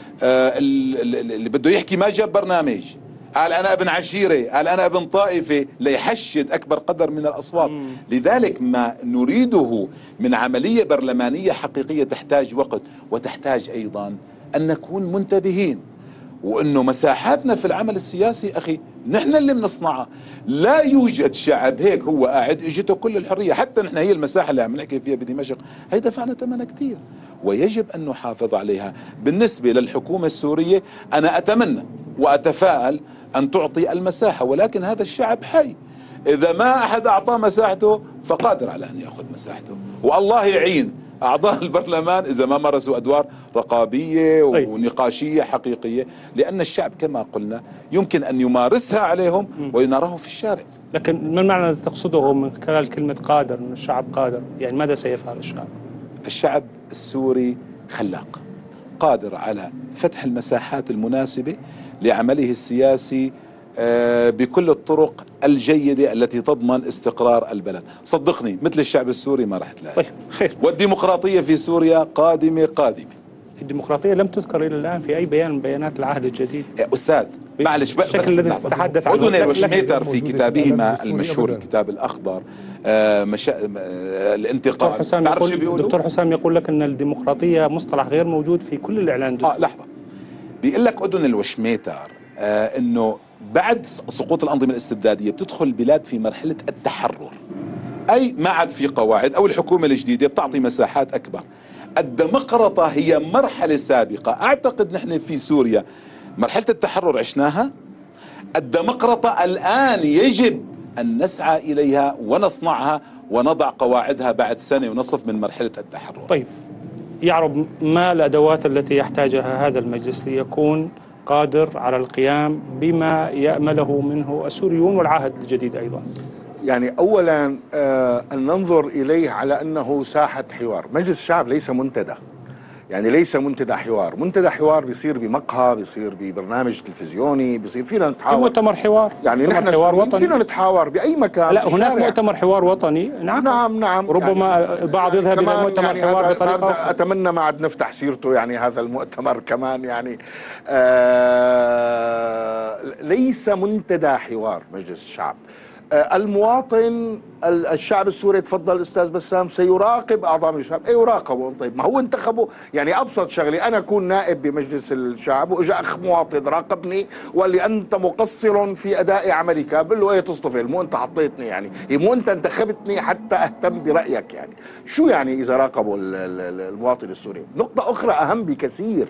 [SPEAKER 1] اللي بده يحكي ما جاب برنامج، قال أنا ابن عشيرة، قال أنا ابن طائفة، ليحشد أكبر قدر من الأصوات. لذلك ما نريده من عملية برلمانية حقيقية تحتاج وقت، وتحتاج أيضا أن نكون منتبهين، وأنه مساحاتنا في العمل السياسي أخي نحن اللي بنصنعها. لا يوجد شعب هيك هو قاعد اجته كل الحرية. حتى نحن هي المساحة اللي عم نحكي فيها بدمشق هي دفعنا ثمنها كتير، ويجب أن نحافظ عليها. بالنسبة للحكومة السورية أنا أتمنى وأتفائل أن تعطي المساحة، ولكن هذا الشعب حي، إذا ما أحد أعطاه مساحته فقادر على أن يأخذ مساحته. والله يعين أعضاء البرلمان إذا ما مارسوا أدوار رقابية ونقاشية حقيقية، لأن الشعب كما قلنا يمكن أن يمارسها عليهم وينراه في الشارع.
[SPEAKER 2] لكن ما المعنى الذي تقصده من خلال كلمة قادر؟ أن الشعب قادر، يعني ماذا سيفعل الشعب؟
[SPEAKER 1] الشعب السوري خلاق، قادر على فتح المساحات المناسبة لعمله السياسي بكل الطرق الجيدة التي تضمن استقرار البلد. صدقني مثل الشعب السوري ما راح تلاقي.
[SPEAKER 2] طيب خير.
[SPEAKER 1] والديمقراطية في سوريا قادمة.
[SPEAKER 2] الديمقراطية لم تذكر إلى الآن في أي بيان من بيانات العهد الجديد.
[SPEAKER 1] أستاذ معلش، بس
[SPEAKER 2] الذي تتحدث عنه
[SPEAKER 1] أذن الوشميتر في كتابه المشهور الكتاب الأخضر الانتقال.
[SPEAKER 2] دكتور حسام يقول لك أن الديمقراطية مصطلح غير موجود في كل الإعلان الدستوري.
[SPEAKER 1] لحظة، بيقول لك أذن الوشميتر أنه بعد سقوط الأنظمة الاستبدادية بتدخل البلاد في مرحلة التحرر، أي ما عاد في قواعد، أو الحكومة الجديدة بتعطي مساحات أكبر. الديمقراطية هي مرحلة سابقة، أعتقد نحن في سوريا مرحلة التحرر عشناها. الديمقراطية الآن يجب أن نسعى إليها ونصنعها ونضع قواعدها بعد سنة ونصف من مرحلة التحرر.
[SPEAKER 2] طيب يعرب ما الأدوات التي يحتاجها هذا المجلس ليكون قادر على القيام بما يأمله منه السوريون والعهد الجديد أيضا؟
[SPEAKER 3] يعني أولا أن ننظر إليه على أنه ساحة حوار. مجلس الشعب ليس منتدى، يعني ليس منتدى حوار. منتدى حوار بيصير بمقهى، بيصير ببرنامج تلفزيوني، بيصير فينا نتحاور،
[SPEAKER 2] مؤتمر حوار،
[SPEAKER 3] يعني نحن
[SPEAKER 2] حوار وطني
[SPEAKER 3] فينا نتحاور بأي مكان.
[SPEAKER 2] لا هناك مؤتمر حوار وطني. نعم
[SPEAKER 3] يعني
[SPEAKER 2] ربما البعض يذهب إلى مؤتمر
[SPEAKER 3] يعني
[SPEAKER 2] حوار بطريقة أخرى.
[SPEAKER 3] أتمنى ما عاد نفتح سيرته يعني هذا المؤتمر كمان. يعني ليس منتدى حوار مجلس الشعب. المواطن الشعب السوري، تفضل الأستاذ بسام، سيراقب أعضاء مجلس الشعب. يراقبوا. طيب ما هو انتخبوا. يعني أبسط شغلة، أنا أكون نائب بمجلس الشعب وإجا أخ مواطن راقبني وقال لي أنت مقصر في أداء عملك، بقول له إيه تصطفل؟ مو أنت حطيتني، يعني مو أنت انتخبتني حتى أهتم برأيك. يعني شو يعني إذا راقبوا المواطن السوري؟ نقطة أخرى أهم بكثير،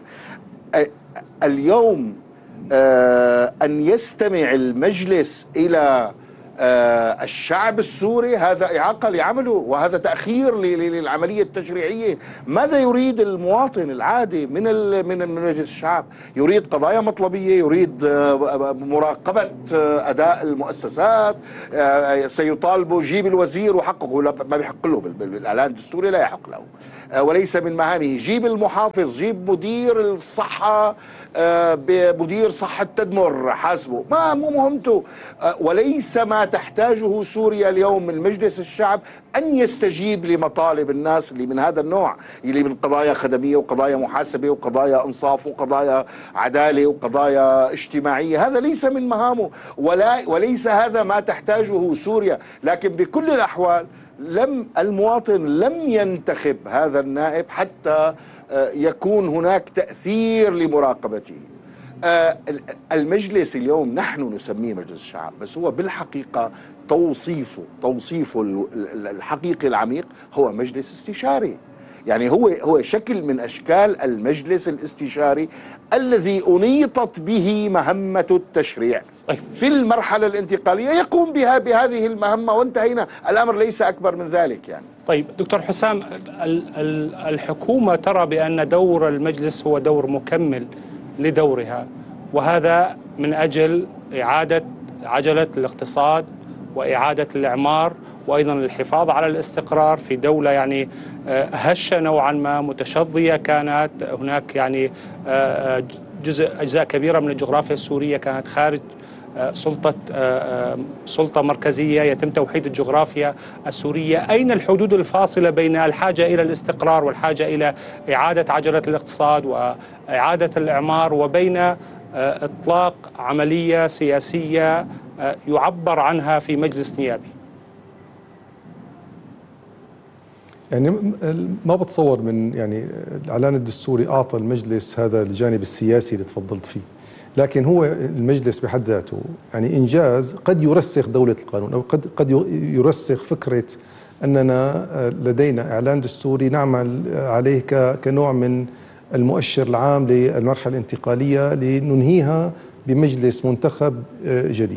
[SPEAKER 3] اليوم أن يستمع المجلس إلى الشعب السوري هذا إعاقة لعمله، وهذا تأخير للعملية التشريعية. ماذا يريد المواطن العادي من مجلس الشعب؟ يريد قضايا مطلبية، يريد مراقبة أداء المؤسسات، سيطالبوا جيب الوزير وحقه، ما بيحق له بالإعلان الدستوري، لا يحق له، وليس من مهامه. جيب المحافظ، جيب مدير الصحة، بمدير صحة تدمر حاسبه، مو مهمته. وليس ما تحتاجه سوريا اليوم من مجلس الشعب أن يستجيب لمطالب الناس اللي من هذا النوع، اللي من قضايا خدمية وقضايا محاسبة وقضايا إنصاف وقضايا عدالة وقضايا اجتماعية. هذا ليس من مهامه، وليس هذا ما تحتاجه سوريا. لكن بكل الأحوال المواطن لم ينتخب هذا النائب حتى يكون هناك تأثير لمراقبته. المجلس اليوم نحن نسميه مجلس الشعب، بس هو بالحقيقة توصيفه الحقيقي العميق هو مجلس استشاري. يعني هو شكل من أشكال المجلس الاستشاري الذي أنيطت به مهمة التشريع في المرحلة الانتقالية، يقوم بهذه المهمة وانتهينا. الأمر ليس أكبر من ذلك. يعني
[SPEAKER 2] طيب دكتور حسام، الحكومة ترى بأن دور المجلس هو دور مكمل لدورها، وهذا من أجل إعادة عجلة الاقتصاد وإعادة الإعمار، وأيضا الحفاظ على الاستقرار في دولة يعني هشة نوعا ما، متشظية كانت هناك، يعني أجزاء كبيرة من الجغرافيا السورية كانت خارج سلطة مركزية، يتم توحيد الجغرافيا السورية. أين الحدود الفاصلة بين الحاجة إلى الاستقرار والحاجة إلى إعادة عجلة الاقتصاد وإعادة الإعمار، وبين إطلاق عملية سياسية يعبر عنها في مجلس نيابي؟
[SPEAKER 4] يعني ما بتصور من يعني الإعلان الدستوري أعطى المجلس هذا الجانب السياسي اللي تفضلت فيه، لكن هو المجلس بحد ذاته يعني إنجاز قد يرسخ دولة القانون، أو قد يرسخ فكرة أننا لدينا إعلان دستوري نعمل عليه كنوع من المؤشر العام للمرحلة الانتقالية لننهيها بمجلس منتخب جديد.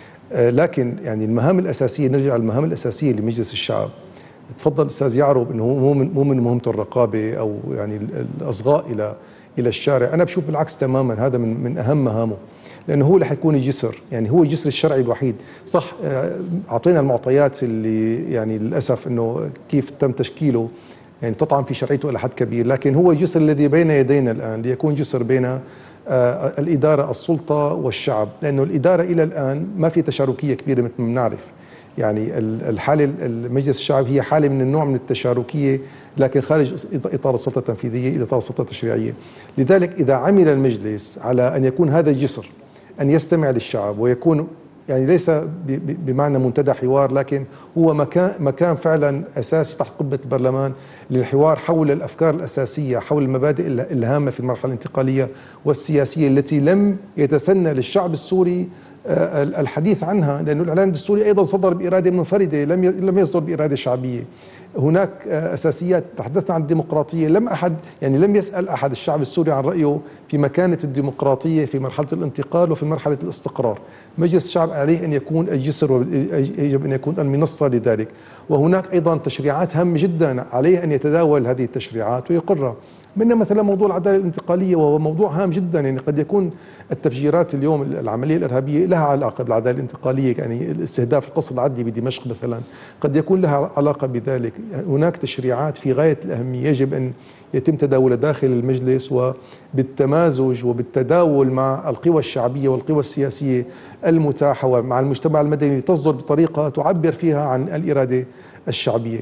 [SPEAKER 4] لكن يعني المهام الأساسية، نرجع للمهام الأساسية لمجلس الشعب. تفضل أستاذ يعرب أنه مو من مهمته الرقابة أو يعني الأصغاء إلى الشارع. أنا بشوف بالعكس تماما، هذا من أهم مهامه، لأنه هو اللي حيكون الجسر، يعني هو الجسر الشرعي الوحيد. صح أعطينا المعطيات اللي يعني للأسف أنه كيف تم تشكيله يعني تطعن في شرعيته إلى حد كبير، لكن هو الجسر الذي بين يدينا الآن ليكون جسر بين الإدارة، السلطة والشعب، لأنه الإدارة إلى الآن ما في تشاركية كبيرة مثل ما بنعرف. يعني الحالة المجلس الشعب هي حالة من النوع من التشاركية، لكن خارج إطار السلطة التنفيذية إلى إطار السلطة التشريعية. لذلك إذا عمل المجلس على أن يكون هذا الجسر، أن يستمع للشعب ويكون يعني ليس بمعنى منتدى حوار، لكن هو مكان فعلا أساسي تحت قبة البرلمان للحوار حول الأفكار الأساسية، حول المبادئ الهامة في المرحلة الانتقالية والسياسية التي لم يتسنى للشعب السوري الحديث عنها، لأنه الإعلان الدستوري أيضا صدر بإرادة منفردة، لم يصدر بإرادة شعبية. هناك أساسيات. تحدثنا عن الديمقراطية، لم يسأل أحد الشعب السوري عن رأيه في مكانة الديمقراطية في مرحلة الانتقال وفي مرحلة الاستقرار. مجلس الشعب عليه أن يكون الجسر ويجب أن يكون المنصة لذلك. وهناك أيضا تشريعات هامة جدا عليه أن يتداول هذه التشريعات ويقرها، منها مثلا موضوع العدالة الانتقالية، وهو موضوع هام جدا. يعني قد يكون التفجيرات اليوم، العملية الإرهابية لها علاقة بالعدالة الانتقالية، يعني الاستهداف القصر العدلي بدمشق مثلا قد يكون لها علاقة بذلك. هناك تشريعات في غاية الأهمية يجب أن يتم تداولها داخل المجلس، وبالتمازج وبالتداول مع القوى الشعبية والقوى السياسية المتاحة ومع المجتمع المدني، تصدر بطريقة تعبر فيها عن الإرادة الشعبية.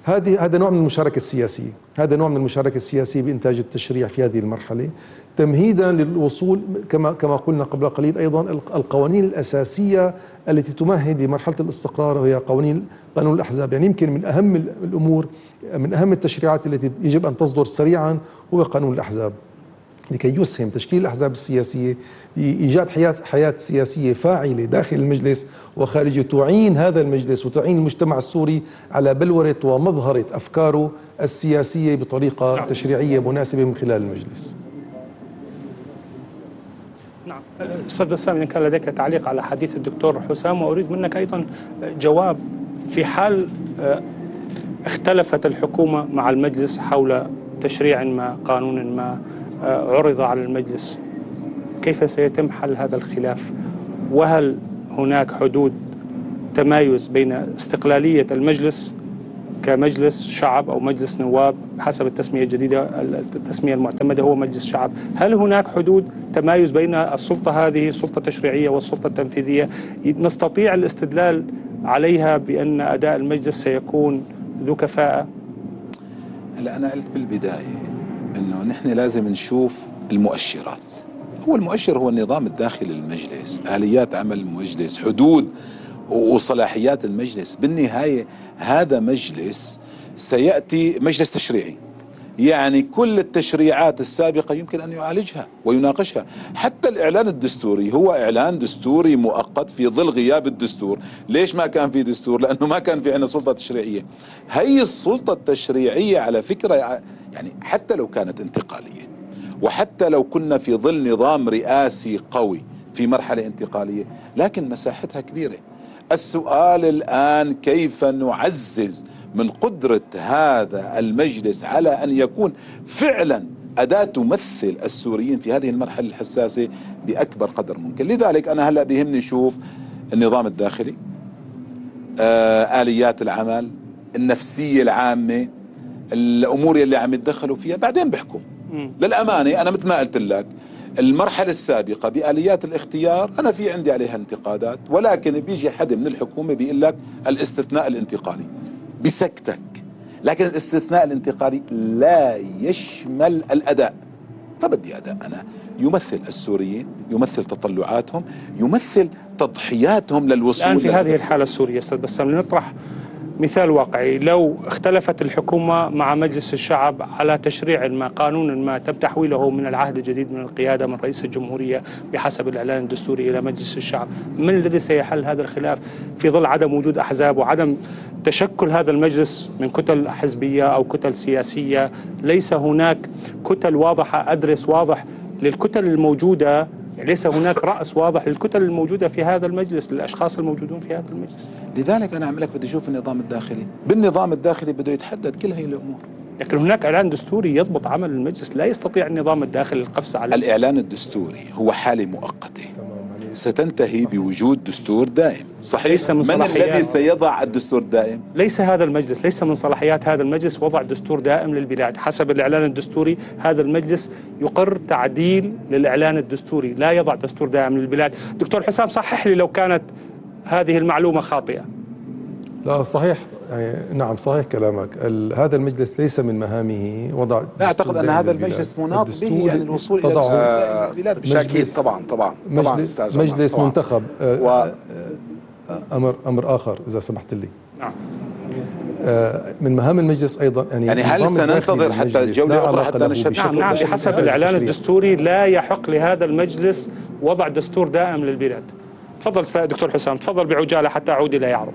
[SPEAKER 4] هذا نوع من المشاركة السياسية، هذا نوع من المشاركة السياسية بإنتاج التشريع في هذه المرحلة تمهيدا للوصول كما قلنا قبل قليل أيضا القوانين الأساسية التي تمهد لمرحلة الاستقرار، وهي قانون الأحزاب. يعني يمكن من أهم الأمور، من أهم التشريعات التي يجب أن تصدر سريعا هو قانون الأحزاب، لكي يسهم تشكيل الأحزاب السياسية بإيجاد حياة سياسية فاعلة داخل المجلس وخارجه، تعين هذا المجلس وتعين المجتمع السوري على بلورة ومظهرة أفكاره السياسية بطريقة تشريعية مناسبة من خلال المجلس.
[SPEAKER 2] نعم. أستاذ بسام، إذا كان لديك تعليق على حديث الدكتور حسام، وأريد منك أيضا جواب في حال اختلفت الحكومة مع المجلس حول تشريع ما، قانون ما عرض على المجلس، كيف سيتم حل هذا الخلاف؟ وهل هناك حدود تمايز بين استقلالية المجلس كمجلس شعب أو مجلس نواب حسب التسمية الجديدة، التسمية المعتمدة هو مجلس شعب، هل هناك حدود تمايز بين السلطة هذه السلطة التشريعية والسلطة التنفيذية نستطيع الاستدلال عليها بأن أداء المجلس سيكون ذو كفاءة؟
[SPEAKER 1] هلا أنا قلت بالبداية أنه نحن لازم نشوف المؤشرات. هو المؤشر هو النظام الداخلي للمجلس، آليات عمل المجلس، حدود وصلاحيات المجلس. بالنهاية هذا مجلس سيأتي مجلس تشريعي، يعني كل التشريعات السابقة يمكن أن يعالجها ويناقشها. حتى الإعلان الدستوري هو إعلان دستوري مؤقت في ظل غياب الدستور. ليش ما كان في دستور؟ لأنه ما كان في عندنا سلطة تشريعية. هي السلطة التشريعية على فكرة يعني حتى لو كانت انتقالية، وحتى لو كنا في ظل نظام رئاسي قوي في مرحلة انتقالية، لكن مساحتها كبيرة. السؤال الآن كيف نعزز من قدرة هذا المجلس على أن يكون فعلا أداة تمثل السوريين في هذه المرحلة الحساسة بأكبر قدر ممكن. لذلك أنا هلأ بيهمني أشوف النظام الداخلي، آليات العمل، النفسية العامة، الأمور اللي عم يتدخلوا فيها، بعدين بحكم. للأمانة أنا مثل ما قلت لك المرحلة السابقة بآليات الاختيار أنا في عندي عليها انتقادات، ولكن بيجي حد من الحكومة بيقول لك الاستثناء الانتقالي بسكتك، لكن الاستثناء الانتقالي لا يشمل الأداء. فبدي أداء أنا يمثل السوريين، يمثل تطلعاتهم، يمثل تضحياتهم للوصول.
[SPEAKER 2] الآن في هذه الحالة السورية أستاذ بسام لنطرح مثال واقعي، لو اختلفت الحكومة مع مجلس الشعب على تشريع ما، قانون ما تم تحويله من العهد الجديد من القيادة من رئيس الجمهورية بحسب الإعلان الدستوري إلى مجلس الشعب، من الذي سيحل هذا الخلاف في ظل عدم وجود أحزاب وعدم تشكل هذا المجلس من كتل حزبية أو كتل سياسية؟ ليس هناك كتل واضحة، أدرس واضح للكتل الموجودة، ليس هناك رأس واضح للكتل الموجودة في هذا المجلس، للأشخاص الموجودون في هذا المجلس.
[SPEAKER 1] لذلك أنا عم لك بدي أشوف النظام الداخلي، بالنظام الداخلي بده يتحدد كل هي الأمور.
[SPEAKER 2] لكن هناك إعلان دستوري يضبط عمل المجلس، لا يستطيع النظام الداخلي القفز عليه.
[SPEAKER 1] الإعلان الدستوري هو حالة مؤقتة ستنتهي بوجود دستور دائم، صحيح؟
[SPEAKER 2] ليس
[SPEAKER 1] من الذي سيضع الدستور الدائم؟
[SPEAKER 2] ليس هذا المجلس، ليس من صلاحيات هذا المجلس وضع دستور دائم للبلاد. حسب الإعلان الدستوري هذا المجلس يقر تعديل للإعلان الدستوري، لا يضع دستور دائم للبلاد. دكتور حسام صحح لي لو كانت هذه المعلومة خاطئة.
[SPEAKER 4] لا صحيح، يعني نعم صحيح كلامك. هذا المجلس ليس من مهامه وضع،
[SPEAKER 1] لا أعتقد أن هذا المجلس مناط به يعني الوصول إلى دستور البلاد
[SPEAKER 3] بالتأكيد. طبعا
[SPEAKER 4] مجلس طبعاً منتخب. أمر آخر إذا سمحت لي.
[SPEAKER 2] نعم.
[SPEAKER 4] من مهام المجلس أيضا
[SPEAKER 1] يعني هل سننتظر حتى جولة أخرى حتى نشهد؟
[SPEAKER 2] نعم بحسب الإعلان الدستوري لا يحق لهذا المجلس وضع دستور دائم للبلاد. تفضل دكتور حسام، تفضل بعجالة حتى أعود إلى يعرب.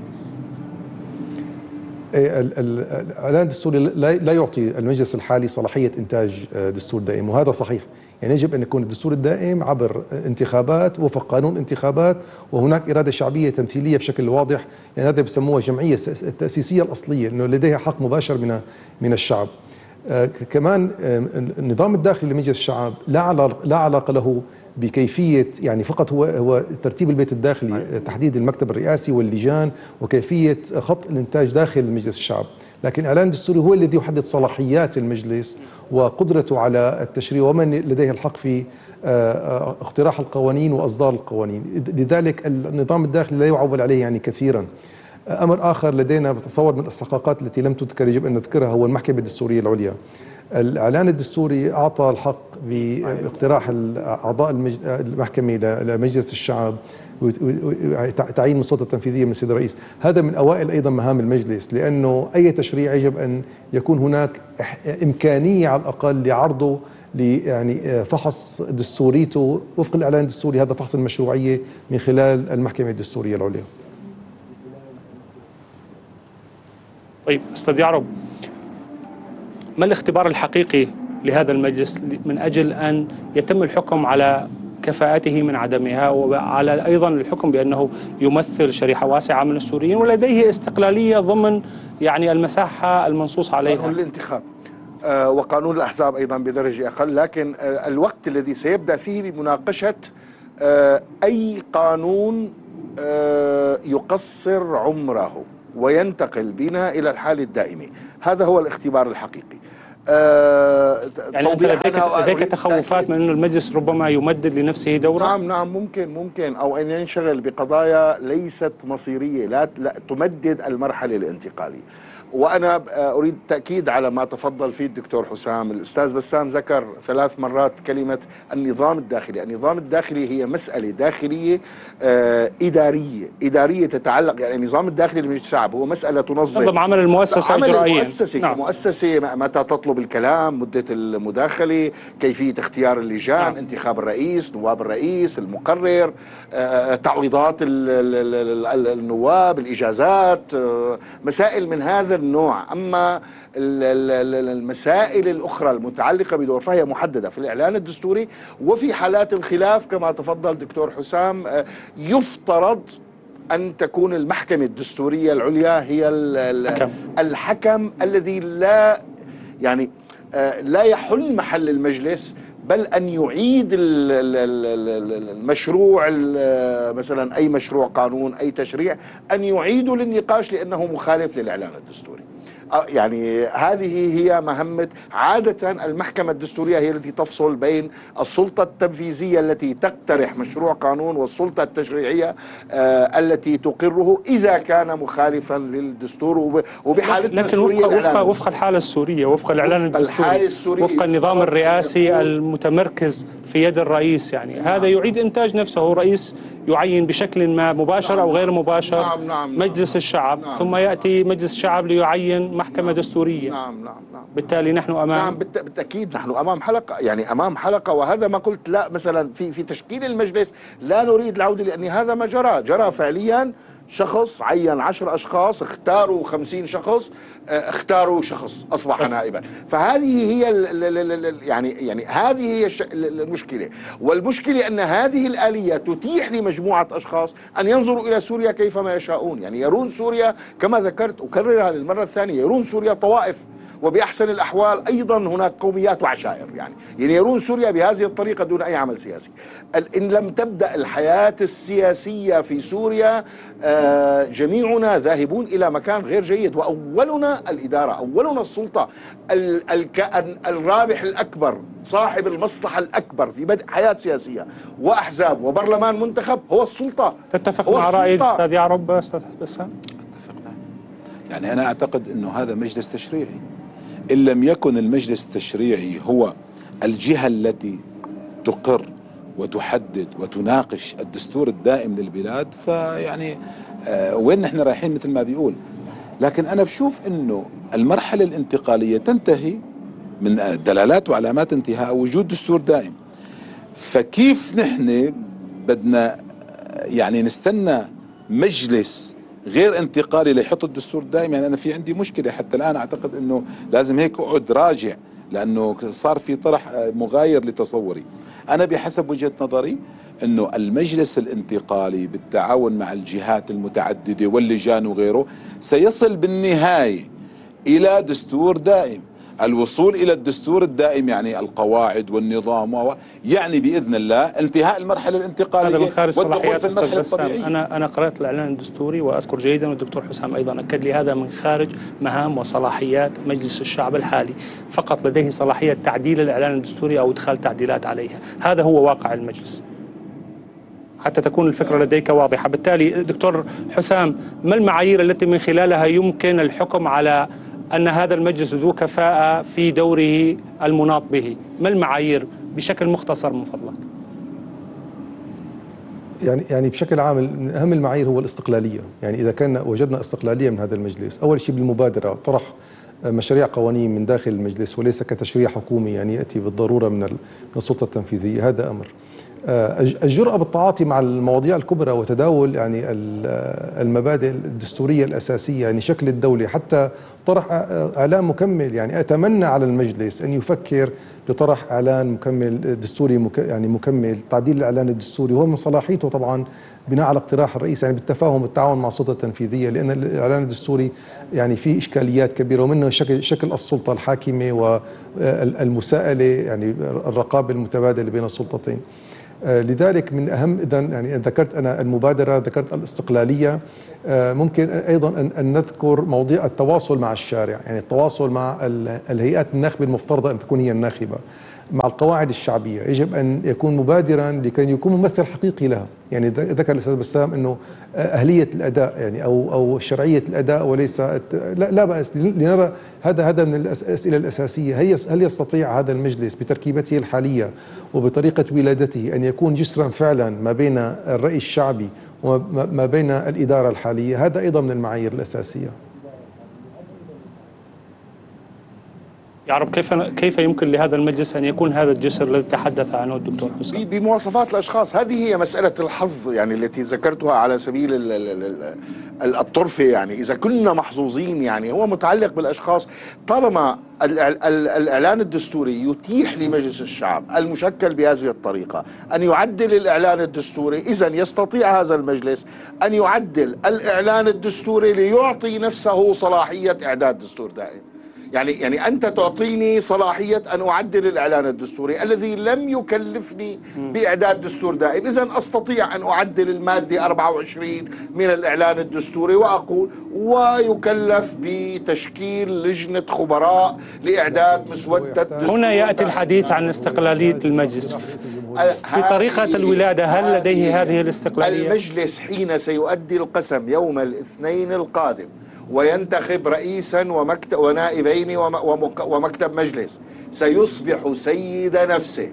[SPEAKER 4] الإعلان الدستوري لا يعطي المجلس الحالي صلاحية إنتاج دستور دائم، وهذا صحيح. يعني يجب أن يكون الدستور الدائم عبر انتخابات وفق قانون انتخابات، وهناك إرادة شعبية تمثيلية بشكل واضح. يعني هذا بسموها الجمعية التأسيسية الأصلية، أنه لديها حق مباشر من الشعب. كمان النظام الداخلي لمجلس الشعب لا علاقة له بكيفية، يعني فقط هو ترتيب البيت الداخلي، تحديد المكتب الرئاسي واللجان وكيفية خط الإنتاج داخل مجلس الشعب. لكن الإعلان الدستوري هو الذي يحدد صلاحيات المجلس وقدرته على التشريع ومن لديه الحق في اقتراح القوانين وإصدار القوانين. لذلك النظام الداخلي لا يعول عليه يعني كثيرا. أمر آخر لدينا بتصور من الاستحقاقات التي لم تذكر يجب أن نذكرها هو المحكمة الدستورية العليا. الإعلان الدستوري أعطى الحق باقتراح أعضاء المحكمة لمجلس الشعب تعيين من السلطة التنفيذية من السيد الرئيس. هذا من أوائل أيضا مهام المجلس، لأنه أي تشريع يجب أن يكون هناك إمكانية على الأقل لعرضه يعني فحص دستوريته وفق الإعلان الدستوري، هذا فحص المشروعية من خلال المحكمة الدستورية العليا.
[SPEAKER 2] طيب أستاذ يعرب، ما الاختبار الحقيقي لهذا المجلس من أجل أن يتم الحكم على كفاءته من عدمها، وعلى أيضا الحكم بأنه يمثل شريحة واسعة من السوريين ولديه استقلالية ضمن يعني المساحة المنصوص عليها؟
[SPEAKER 3] قانون الانتخاب وقانون الأحزاب أيضا بدرجة أقل، لكن الوقت الذي سيبدأ فيه بمناقشة أي قانون يقصر عمره وينتقل بنا إلى الحال الدائمي، هذا هو الاختبار الحقيقي.
[SPEAKER 2] يعني أنت لديك تخوفات من أن المجلس ربما يمدد لنفسه دورا؟
[SPEAKER 3] نعم ممكن أو أن ينشغل بقضايا ليست مصيرية، لا تمدد المرحلة الانتقالية. وأنا أريد تأكيد على ما تفضل فيه الدكتور حسام. الأستاذ بسام ذكر 3 مرات كلمة النظام الداخلي. النظام الداخلي هي مسألة داخلية إدارية تتعلق، يعني النظام الداخلي لمجلس الشعب هو مسألة تنظم
[SPEAKER 2] عمل المؤسسة إجرائيا.
[SPEAKER 3] نعم. كمؤسسة متى تطلب الكلام، مدة المداخلة، كيفية اختيار اللجان، انتخاب الرئيس، نواب الرئيس، المقرر، تعويضات النواب، الإجازات، مسائل من هذا النوع. أما المسائل الأخرى المتعلقة بدور فهي محددة في الإعلان الدستوري، وفي حالات الخلاف كما تفضل دكتور حسام يفترض أن تكون المحكمة الدستورية العليا هي الحكم الذي لا يحل محل المجلس، بل أن يعيد المشروع، مثلا أي مشروع قانون، أي تشريع، أن يعيده للنقاش لأنه مخالف للإعلان الدستوري. يعني هذه هي مهمة عادة المحكمة الدستورية، هي التي تفصل بين السلطة التنفيذية التي تقترح مشروع قانون والسلطة التشريعية التي تقره إذا كان مخالفا للدستور. وبحالتنا
[SPEAKER 2] لكن وفق الحالة السورية، وفق الإعلان الدستوري، وفق النظام الرئاسي المتمركز في يد الرئيس، يعني هذا يعيد إنتاج نفسه. رئيس يعين بشكل ما مباشر أو غير مباشر مجلس الشعب، ثم يأتي مجلس الشعب ليعين محكمة دستورية. بالتالي نحن أمام
[SPEAKER 3] بالتأكيد نحن أمام حلقة، يعني أمام حلقة. وهذا ما قلت، لا مثلا في تشكيل المجلس لا نريد العودة، لأن هذا ما جرى فعليا. شخص عين 10 أشخاص، اختاروا 50 شخص، اختاروا شخص أصبح نائبا. فهذه هي يعني هذه هي المشكلة. والمشكلة أن هذه الآلية تتيح لمجموعة أشخاص أن ينظروا إلى سوريا كيفما يشاءون، يعني يرون سوريا كما ذكرت أكررها للمرة الثانية، يرون سوريا طوائف، وبأحسن الأحوال أيضا هناك قوميات وعشائر، يعني يرون سوريا بهذه الطريقة دون أي عمل سياسي. إن لم تبدأ الحياة السياسية في سوريا جميعنا ذاهبون إلى مكان غير جيد، وأولنا الإدارة، أولنا السلطة. الكائن الرابح الأكبر، صاحب المصلحة الأكبر في بدء حياة سياسية وأحزاب وبرلمان منتخب هو السلطة.
[SPEAKER 2] تتفق مع رأي الأستاذ يعرب أستاذ بسام؟
[SPEAKER 1] اتفقنا. يعني أنا أعتقد أنه هذا مجلس تشريعي. إن لم يكن المجلس التشريعي هو الجهة التي تقر وتحدد وتناقش الدستور الدائم للبلاد، فيعني وين نحن رايحين مثل ما بيقول. لكن أنا بشوف أنه المرحلة الانتقالية تنتهي من دلالات وعلامات انتهاء وجود دستور دائم. فكيف نحن بدنا يعني نستنى مجلس غير انتقالي ليحط الدستور الدائم؟ يعني أنا في عندي مشكلة حتى الآن. أعتقد أنه لازم هيك أقعد راجع، لأنه صار في طرح مغاير لتصوري. أنا بحسب وجهة نظري أنه المجلس الانتقالي بالتعاون مع الجهات المتعددة واللجان وغيره سيصل بالنهاية إلى دستور دائم. الوصول إلى الدستور الدائم يعني القواعد والنظام، يعني بإذن الله انتهاء المرحلة الانتقالية.
[SPEAKER 2] هذا من خارج صلاحيات
[SPEAKER 1] المرحلة الطبيعية.
[SPEAKER 2] أنا قرأت الإعلان الدستوري وأذكر جيدا، والدكتور حسام أيضا أكد لي هذا من خارج مهام وصلاحيات مجلس الشعب الحالي. فقط لديه صلاحية تعديل الإعلان الدستوري أو إدخال تعديلات عليها. هذا هو واقع المجلس. حتى تكون الفكرة لديك واضحة. بالتالي دكتور حسام، ما المعايير التي من خلالها يمكن الحكم على أن هذا المجلس ذو كفاءة في دوره المناط به؟ ما المعايير بشكل مختصر من فضلك؟
[SPEAKER 4] يعني بشكل عام من أهم المعايير هو الاستقلالية. يعني إذا كان وجدنا استقلالية من هذا المجلس، أول شيء بالمبادرة طرح مشاريع قوانين من داخل المجلس وليس كتشريع حكومي يعني يأتي بالضرورة من السلطة التنفيذية، هذا أمر. الجرأة بالتعاطي مع المواضيع الكبرى وتداول يعني المبادئ الدستورية الأساسية، يعني شكل الدولة، حتى طرح إعلان مكمل. يعني أتمنى على المجلس أن يفكر بطرح إعلان مكمل دستوري يعني مكمل، تعديل الإعلان الدستوري، وهو من صلاحيته طبعا بناء على اقتراح الرئيس، يعني بالتفاهم والتعاون مع السلطة التنفيذية، لأن الإعلان الدستوري يعني فيه إشكاليات كبيرة، ومنه شكل السلطة الحاكمة والمساءلة، يعني الرقابة المتبادلة بين السلطتين. لذلك من أهم، إذن يعني ذكرت أنا المبادرة، ذكرت الاستقلالية، ممكن أيضا أن نذكر مواضيع التواصل مع الشارع، يعني التواصل مع الهيئات الناخبة المفترضة أن تكون هي الناخبة، مع القواعد الشعبية، يجب أن يكون مبادرا لكي يكون ممثل حقيقي لها. يعني ذكر الأستاذ بسام أنه أهلية الأداء يعني أو شرعية الأداء وليس لا بأس لنرى هذا من الأسئلة الأساسية. هل يستطيع هذا المجلس بتركيبته الحالية وبطريقة ولادته أن يكون جسرا فعلا ما بين الرأي الشعبي وما بين الإدارة الحالية؟ هذا أيضا من المعايير الأساسية.
[SPEAKER 2] يا رب، كيف يمكن لهذا المجلس أن يكون هذا الجسر الذي تحدث عنه الدكتور حسام؟
[SPEAKER 3] بمواصفات الأشخاص. هذه هي مسألة الحظ يعني التي ذكرتها على سبيل الطرفة. يعني إذا كنا محظوظين يعني هو متعلق بالأشخاص. طالما الإعلان الدستوري يتيح لمجلس الشعب المشكل بهذه الطريقة أن يعدل الإعلان الدستوري، إذن يستطيع هذا المجلس أن يعدل الإعلان الدستوري ليعطي نفسه صلاحية إعداد دستور دائم. يعني أنت تعطيني صلاحية أن أعدل الإعلان الدستوري الذي لم يكلفني بإعداد دستور دائم، إذن أستطيع أن أعدل المادة 24 من الإعلان الدستوري وأقول ويكلف بتشكيل لجنة خبراء لإعداد مسودة دستور.
[SPEAKER 2] هنا يأتي الحديث عن استقلالية المجلس في طريقة الولادة. هل لديه هذه الاستقلالية؟
[SPEAKER 3] المجلس حين سيؤدي القسم يوم الاثنين القادم وينتخب رئيسا ونائبين ومكتب مجلس، سيصبح سيد نفسه.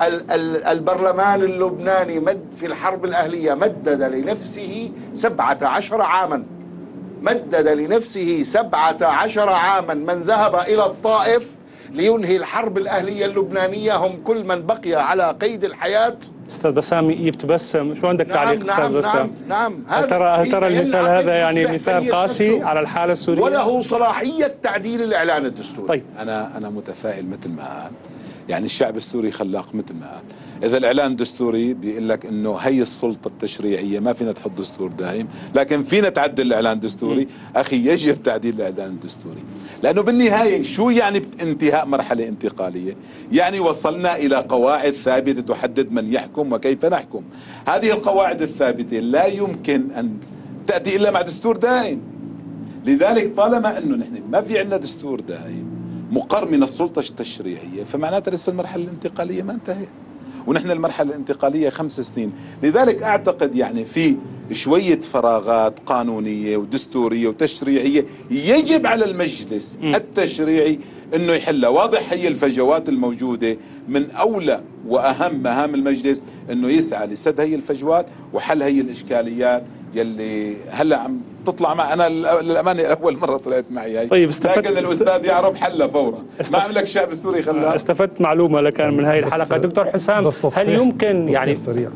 [SPEAKER 3] البرلمان اللبناني في الحرب الأهلية مدد لنفسه 17 عاما، مدد لنفسه 17 عاما. من ذهب إلى الطائف لينهي الحرب الأهلية اللبنانية هم كل من بقي على قيد الحياة.
[SPEAKER 2] أستاذ بسام يتبسم، شو عندك تعليق أستاذ بسام؟
[SPEAKER 3] نعم.
[SPEAKER 2] هل ترى المثال هذا يعني مثال قاسي على الحالة السورية؟
[SPEAKER 3] وله صلاحية تعديل الإعلان الدستوري.
[SPEAKER 2] طيب
[SPEAKER 1] أنا متفائل مثل ما قال، يعني الشعب السوري خلاق مثل ما قال. إذا الإعلان الدستوري بيقول لك إنه هي السلطة التشريعية ما فينا تحط دستور دائم، لكن فينا تعدل الإعلان الدستوري. أخي يجب تعديل الإعلان الدستوري، لأنه بالنهاية شو يعني انتهاء مرحلة انتقالية؟ يعني وصلنا إلى قواعد ثابتة تحدد من يحكم وكيف نحكم. هذه القواعد الثابتة لا يمكن أن تأتي إلا مع دستور دائم. لذلك طالما أنه نحن ما في عندنا دستور دائم مقر من السلطة التشريعية، فمعناتها لسه المرحلة الانتقالية ما انتهت، ونحن المرحلة الانتقالية 5 سنين. لذلك أعتقد يعني في شوية فراغات قانونية ودستورية وتشريعية يجب على المجلس التشريعي أنه يحلها. واضح هي الفجوات الموجودة، من أولى وأهم مهام المجلس أنه يسعى لسد هي الفجوات وحل هي الإشكاليات يلي هلا عم تطلع مع. أنا للأمانة أول مرة طلعت معي هاي.
[SPEAKER 2] طيب
[SPEAKER 1] لكن الأستاذ يعرب حلها فورا. ما عملك الشعب السوري خلاها.
[SPEAKER 2] استفدت معلومة لكان من هاي الحلقة. دكتور حسام، هل يمكن يعني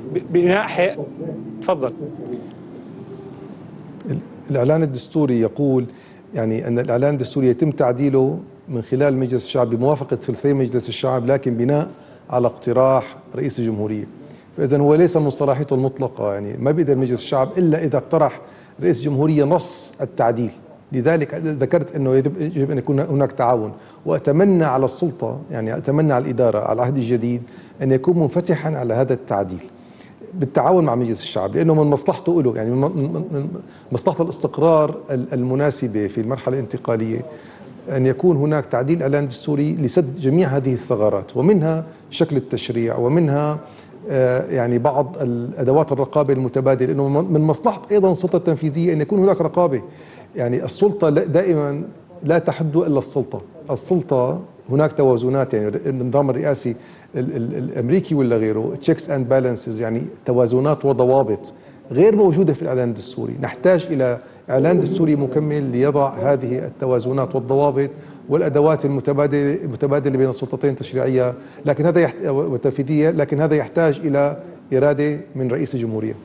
[SPEAKER 2] بناء تفضل.
[SPEAKER 4] الإعلان الدستوري يقول يعني أن الإعلان الدستوري يتم تعديله من خلال مجلس الشعب بموافقة ثلثي مجلس الشعب، لكن بناء على اقتراح رئيس الجمهورية. فإذا هو ليس من صلاحيته المطلقة، يعني ما بيقدر مجلس الشعب إلا إذا اقترح رئيس الجمهورية نص التعديل. لذلك ذكرت أنه يجب أن يكون هناك تعاون، وأتمنى على السلطة، يعني أتمنى على الإدارة على العهد الجديد أن يكون منفتحا على هذا التعديل بالتعاون مع مجلس الشعب، لأنه من مصلحته له، يعني من مصلحة الاستقرار المناسبة في المرحلة الانتقالية أن يكون هناك تعديل إعلان دستوري لسد جميع هذه الثغرات، ومنها شكل التشريع، ومنها يعني بعض الأدوات الرقابة المتبادلة، لأنه من مصلحة أيضا السلطة التنفيذية أن يكون هناك رقابة. يعني السلطة دائما لا تحد إلا السلطة هناك توازنات، يعني النظام الرئاسي الأمريكي ولا غيره checks and balances، يعني توازنات وضوابط غير موجودة في الإعلان الدستوري. نحتاج إلى إعلان دستوري مكمل ليضع هذه التوازنات والضوابط والأدوات المتبادلة بين السلطتين التشريعية والتنفيذية، لكن هذا يحتاج إلى إرادة من رئيس الجمهورية.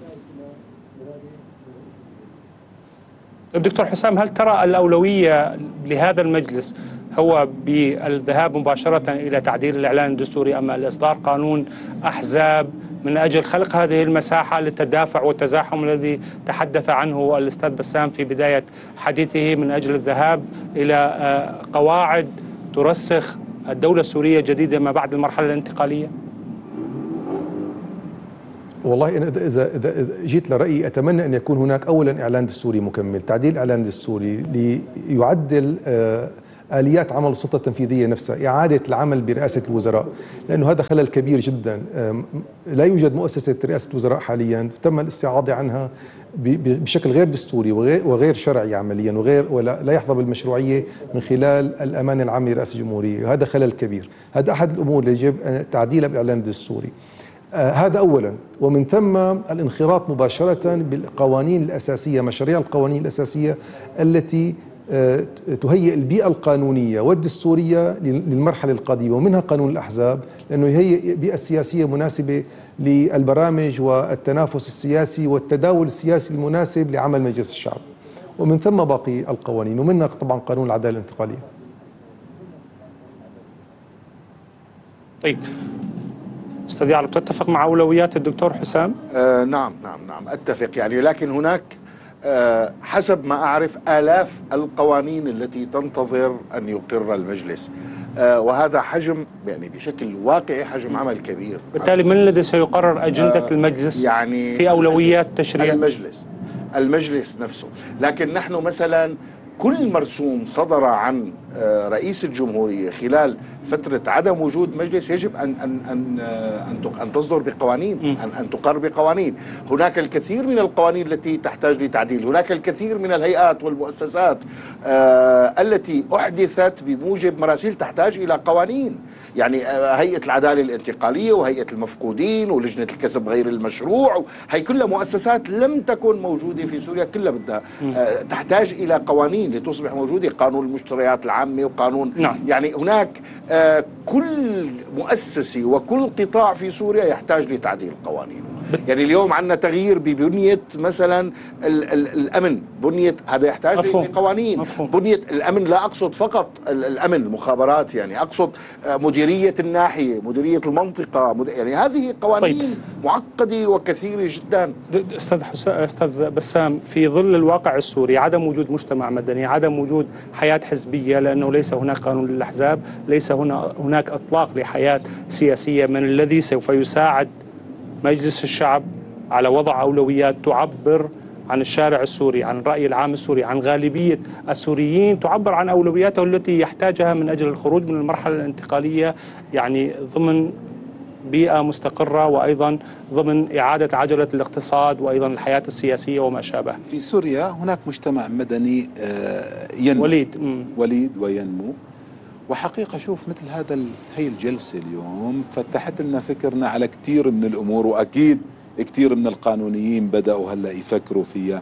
[SPEAKER 2] دكتور حسام، هل ترى الأولوية لهذا المجلس هو بالذهاب مباشرة إلى تعديل الإعلان الدستوري، أم الإصدار قانون أحزاب من أجل خلق هذه المساحة للتدافع والتزاحم الذي تحدث عنه الأستاذ بسام في بداية حديثه، من أجل الذهاب إلى قواعد ترسخ الدولة السورية جديدة ما بعد المرحلة الانتقالية؟
[SPEAKER 4] والله أنا إذا جيت لرأيي أتمنى أن يكون هناك أولا إعلان دستوري مكمل، تعديل إعلان دستوري ليعدل آليات عمل السلطة التنفيذية نفسها، إعادة العمل برئاسة الوزراء، لأنه هذا خلل كبير جدا. لا يوجد مؤسسة رئاسة الوزراء حاليا، تم الاستعاضة عنها بشكل غير دستوري وغير شرعي عمليا، ولا يحظى بالمشروعية من خلال الأمانة العامة لرئاسة الجمهورية. هذا خلل كبير، هذا أحد الأمور اللي يجب تعديلها بالإعلان الدستوري. هذا أولا، ومن ثم الانخراط مباشرة بالقوانين الأساسية، مشاريع القوانين الأساسية التي تهيئ البيئة القانونية والدستورية للمرحلة القادمة، ومنها قانون الأحزاب، لأنه يهيئ بيئة سياسية مناسبة للبرامج والتنافس السياسي والتداول السياسي المناسب لعمل مجلس الشعب، ومن ثم باقي القوانين، ومنها طبعا قانون العدالة الانتقالية.
[SPEAKER 2] طيب أستاذ يعرب، تتفق مع أولويات الدكتور حسام؟
[SPEAKER 3] نعم أتفق، يعني لكن هناك حسب ما أعرف آلاف القوانين التي تنتظر أن يقر المجلس، وهذا حجم يعني بشكل واقعي حجم عمل كبير.
[SPEAKER 2] بالتالي من الذي سيقرر أجندة المجلس
[SPEAKER 3] يعني
[SPEAKER 2] في أولويات تشريع؟
[SPEAKER 3] المجلس نفسه. لكن نحن مثلا كل مرسوم صدر عن رئيس الجمهورية خلال فترة عدم وجود مجلس يجب أن تصدر بقوانين، أن تقر بقوانين. هناك الكثير من القوانين التي تحتاج لتعديل، هناك الكثير من الهيئات والمؤسسات التي أحدثت بموجب مراسيل تحتاج إلى قوانين، يعني هيئة العدالة الانتقالية وهيئة المفقودين ولجنة الكسب غير المشروع، هي كلها مؤسسات لم تكن موجودة في سوريا، كلها بدها تحتاج إلى قوانين لتصبح موجودة، قانون المشتريات العامة وقانون يعني هناك كل مؤسسة وكل قطاع في سوريا يحتاج لتعديل قوانينه. يعني اليوم عندنا تغيير ببنية مثلا الأمن، بنية هذا يحتاج لقوانين. بنية الأمن لا أقصد فقط الأمن المخابرات، يعني أقصد مديرية الناحية، مديرية المنطقة، يعني هذه قوانين معقدة وكثيرة جدا.
[SPEAKER 2] أستاذ بسام، في ظل الواقع السوري، عدم وجود مجتمع مدني، عدم وجود حياة حزبية، لأنه ليس هناك قانون للأحزاب، ليس هناك إطلاق لحياة سياسية، من الذي سوف يساعد مجلس الشعب على وضع أولويات تعبر عن الشارع السوري، عن الرأي العام السوري، عن غالبية السوريين، تعبر عن أولوياته التي يحتاجها من أجل الخروج من المرحلة الانتقالية، يعني ضمن بيئة مستقرة، وأيضا ضمن إعادة عجلة الاقتصاد، وأيضا الحياة السياسية وما شابه.
[SPEAKER 1] في سوريا هناك مجتمع مدني ينمو وليد وينمو، وحقيقة شوف مثل هي الجلسة اليوم فتحت لنا فكرنا على كثير من الأمور، وأكيد كثير من القانونيين بدأوا هلأ يفكروا فيها.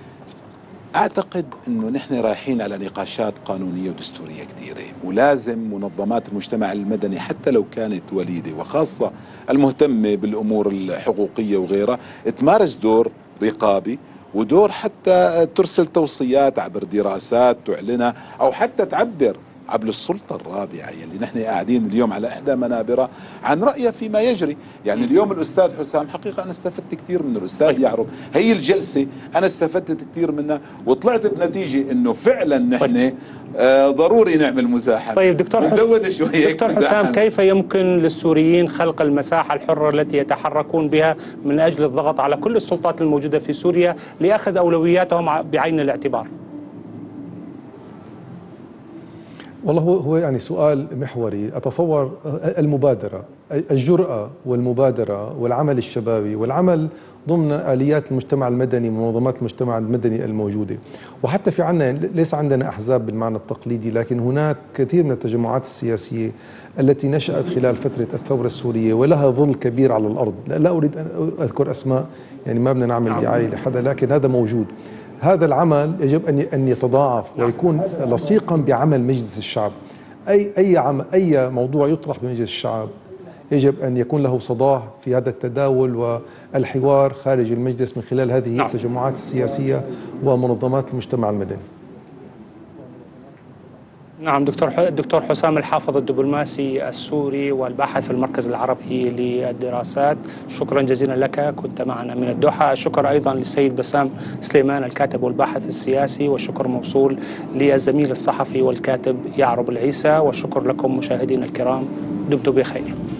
[SPEAKER 1] أعتقد أنه نحن رايحين على نقاشات قانونية ودستورية كثيرة، ولازم منظمات المجتمع المدني حتى لو كانت وليدة وخاصة المهتمة بالأمور الحقوقية وغيرها تمارس دور رقابي، ودور حتى ترسل توصيات عبر دراسات تعلنها، أو حتى تعبر عبر السلطة الرابعة اللي نحن قاعدين اليوم على إحدى منابرها عن رأيها فيما يجري. يعني اليوم الأستاذ حسام حقيقة أنا استفدت كثير منه، الأستاذ يعرب، هي الجلسة أنا استفدت كثير منها، وطلعت بنتيجة إنه فعلا نحن ضروري نعمل مزاحمة.
[SPEAKER 2] طيب دكتور حسام، كيف يمكن للسوريين خلق المساحة الحرة التي يتحركون بها من أجل الضغط على كل السلطات الموجودة في سوريا لأخذ أولوياتهم بعين الاعتبار؟
[SPEAKER 4] والله هو يعني سؤال محوري. أتصور المبادرة، الجرأة والمبادرة والعمل الشبابي والعمل ضمن آليات المجتمع المدني ومنظمات المجتمع المدني الموجودة. وحتى في عنا ليس عندنا أحزاب بالمعنى التقليدي، لكن هناك كثير من التجمعات السياسية التي نشأت خلال فترة الثورة السورية ولها ظل كبير على الأرض. لا أريد أن أذكر أسماء، يعني ما بدنا نعمل دعاية لحدا، لكن هذا موجود. هذا العمل يجب أن يتضاعف ويكون لصيقا بعمل مجلس الشعب. أي موضوع يطرح بمجلس الشعب يجب أن يكون له صداه في هذا التداول والحوار خارج المجلس من خلال هذه التجمعات السياسية ومنظمات المجتمع المدني.
[SPEAKER 2] نعم دكتور حسام الحافظ، الدبلوماسي السوري والباحث في المركز العربي للدراسات، شكرا جزيلا لك، كنت معنا من الدوحة. شكر أيضا للسيد بسام سليمان الكاتب والباحث السياسي، والشكر موصول للزميل الصحفي والكاتب يعرب العيسى، والشكر لكم مشاهدينا الكرام، دمتم بخير.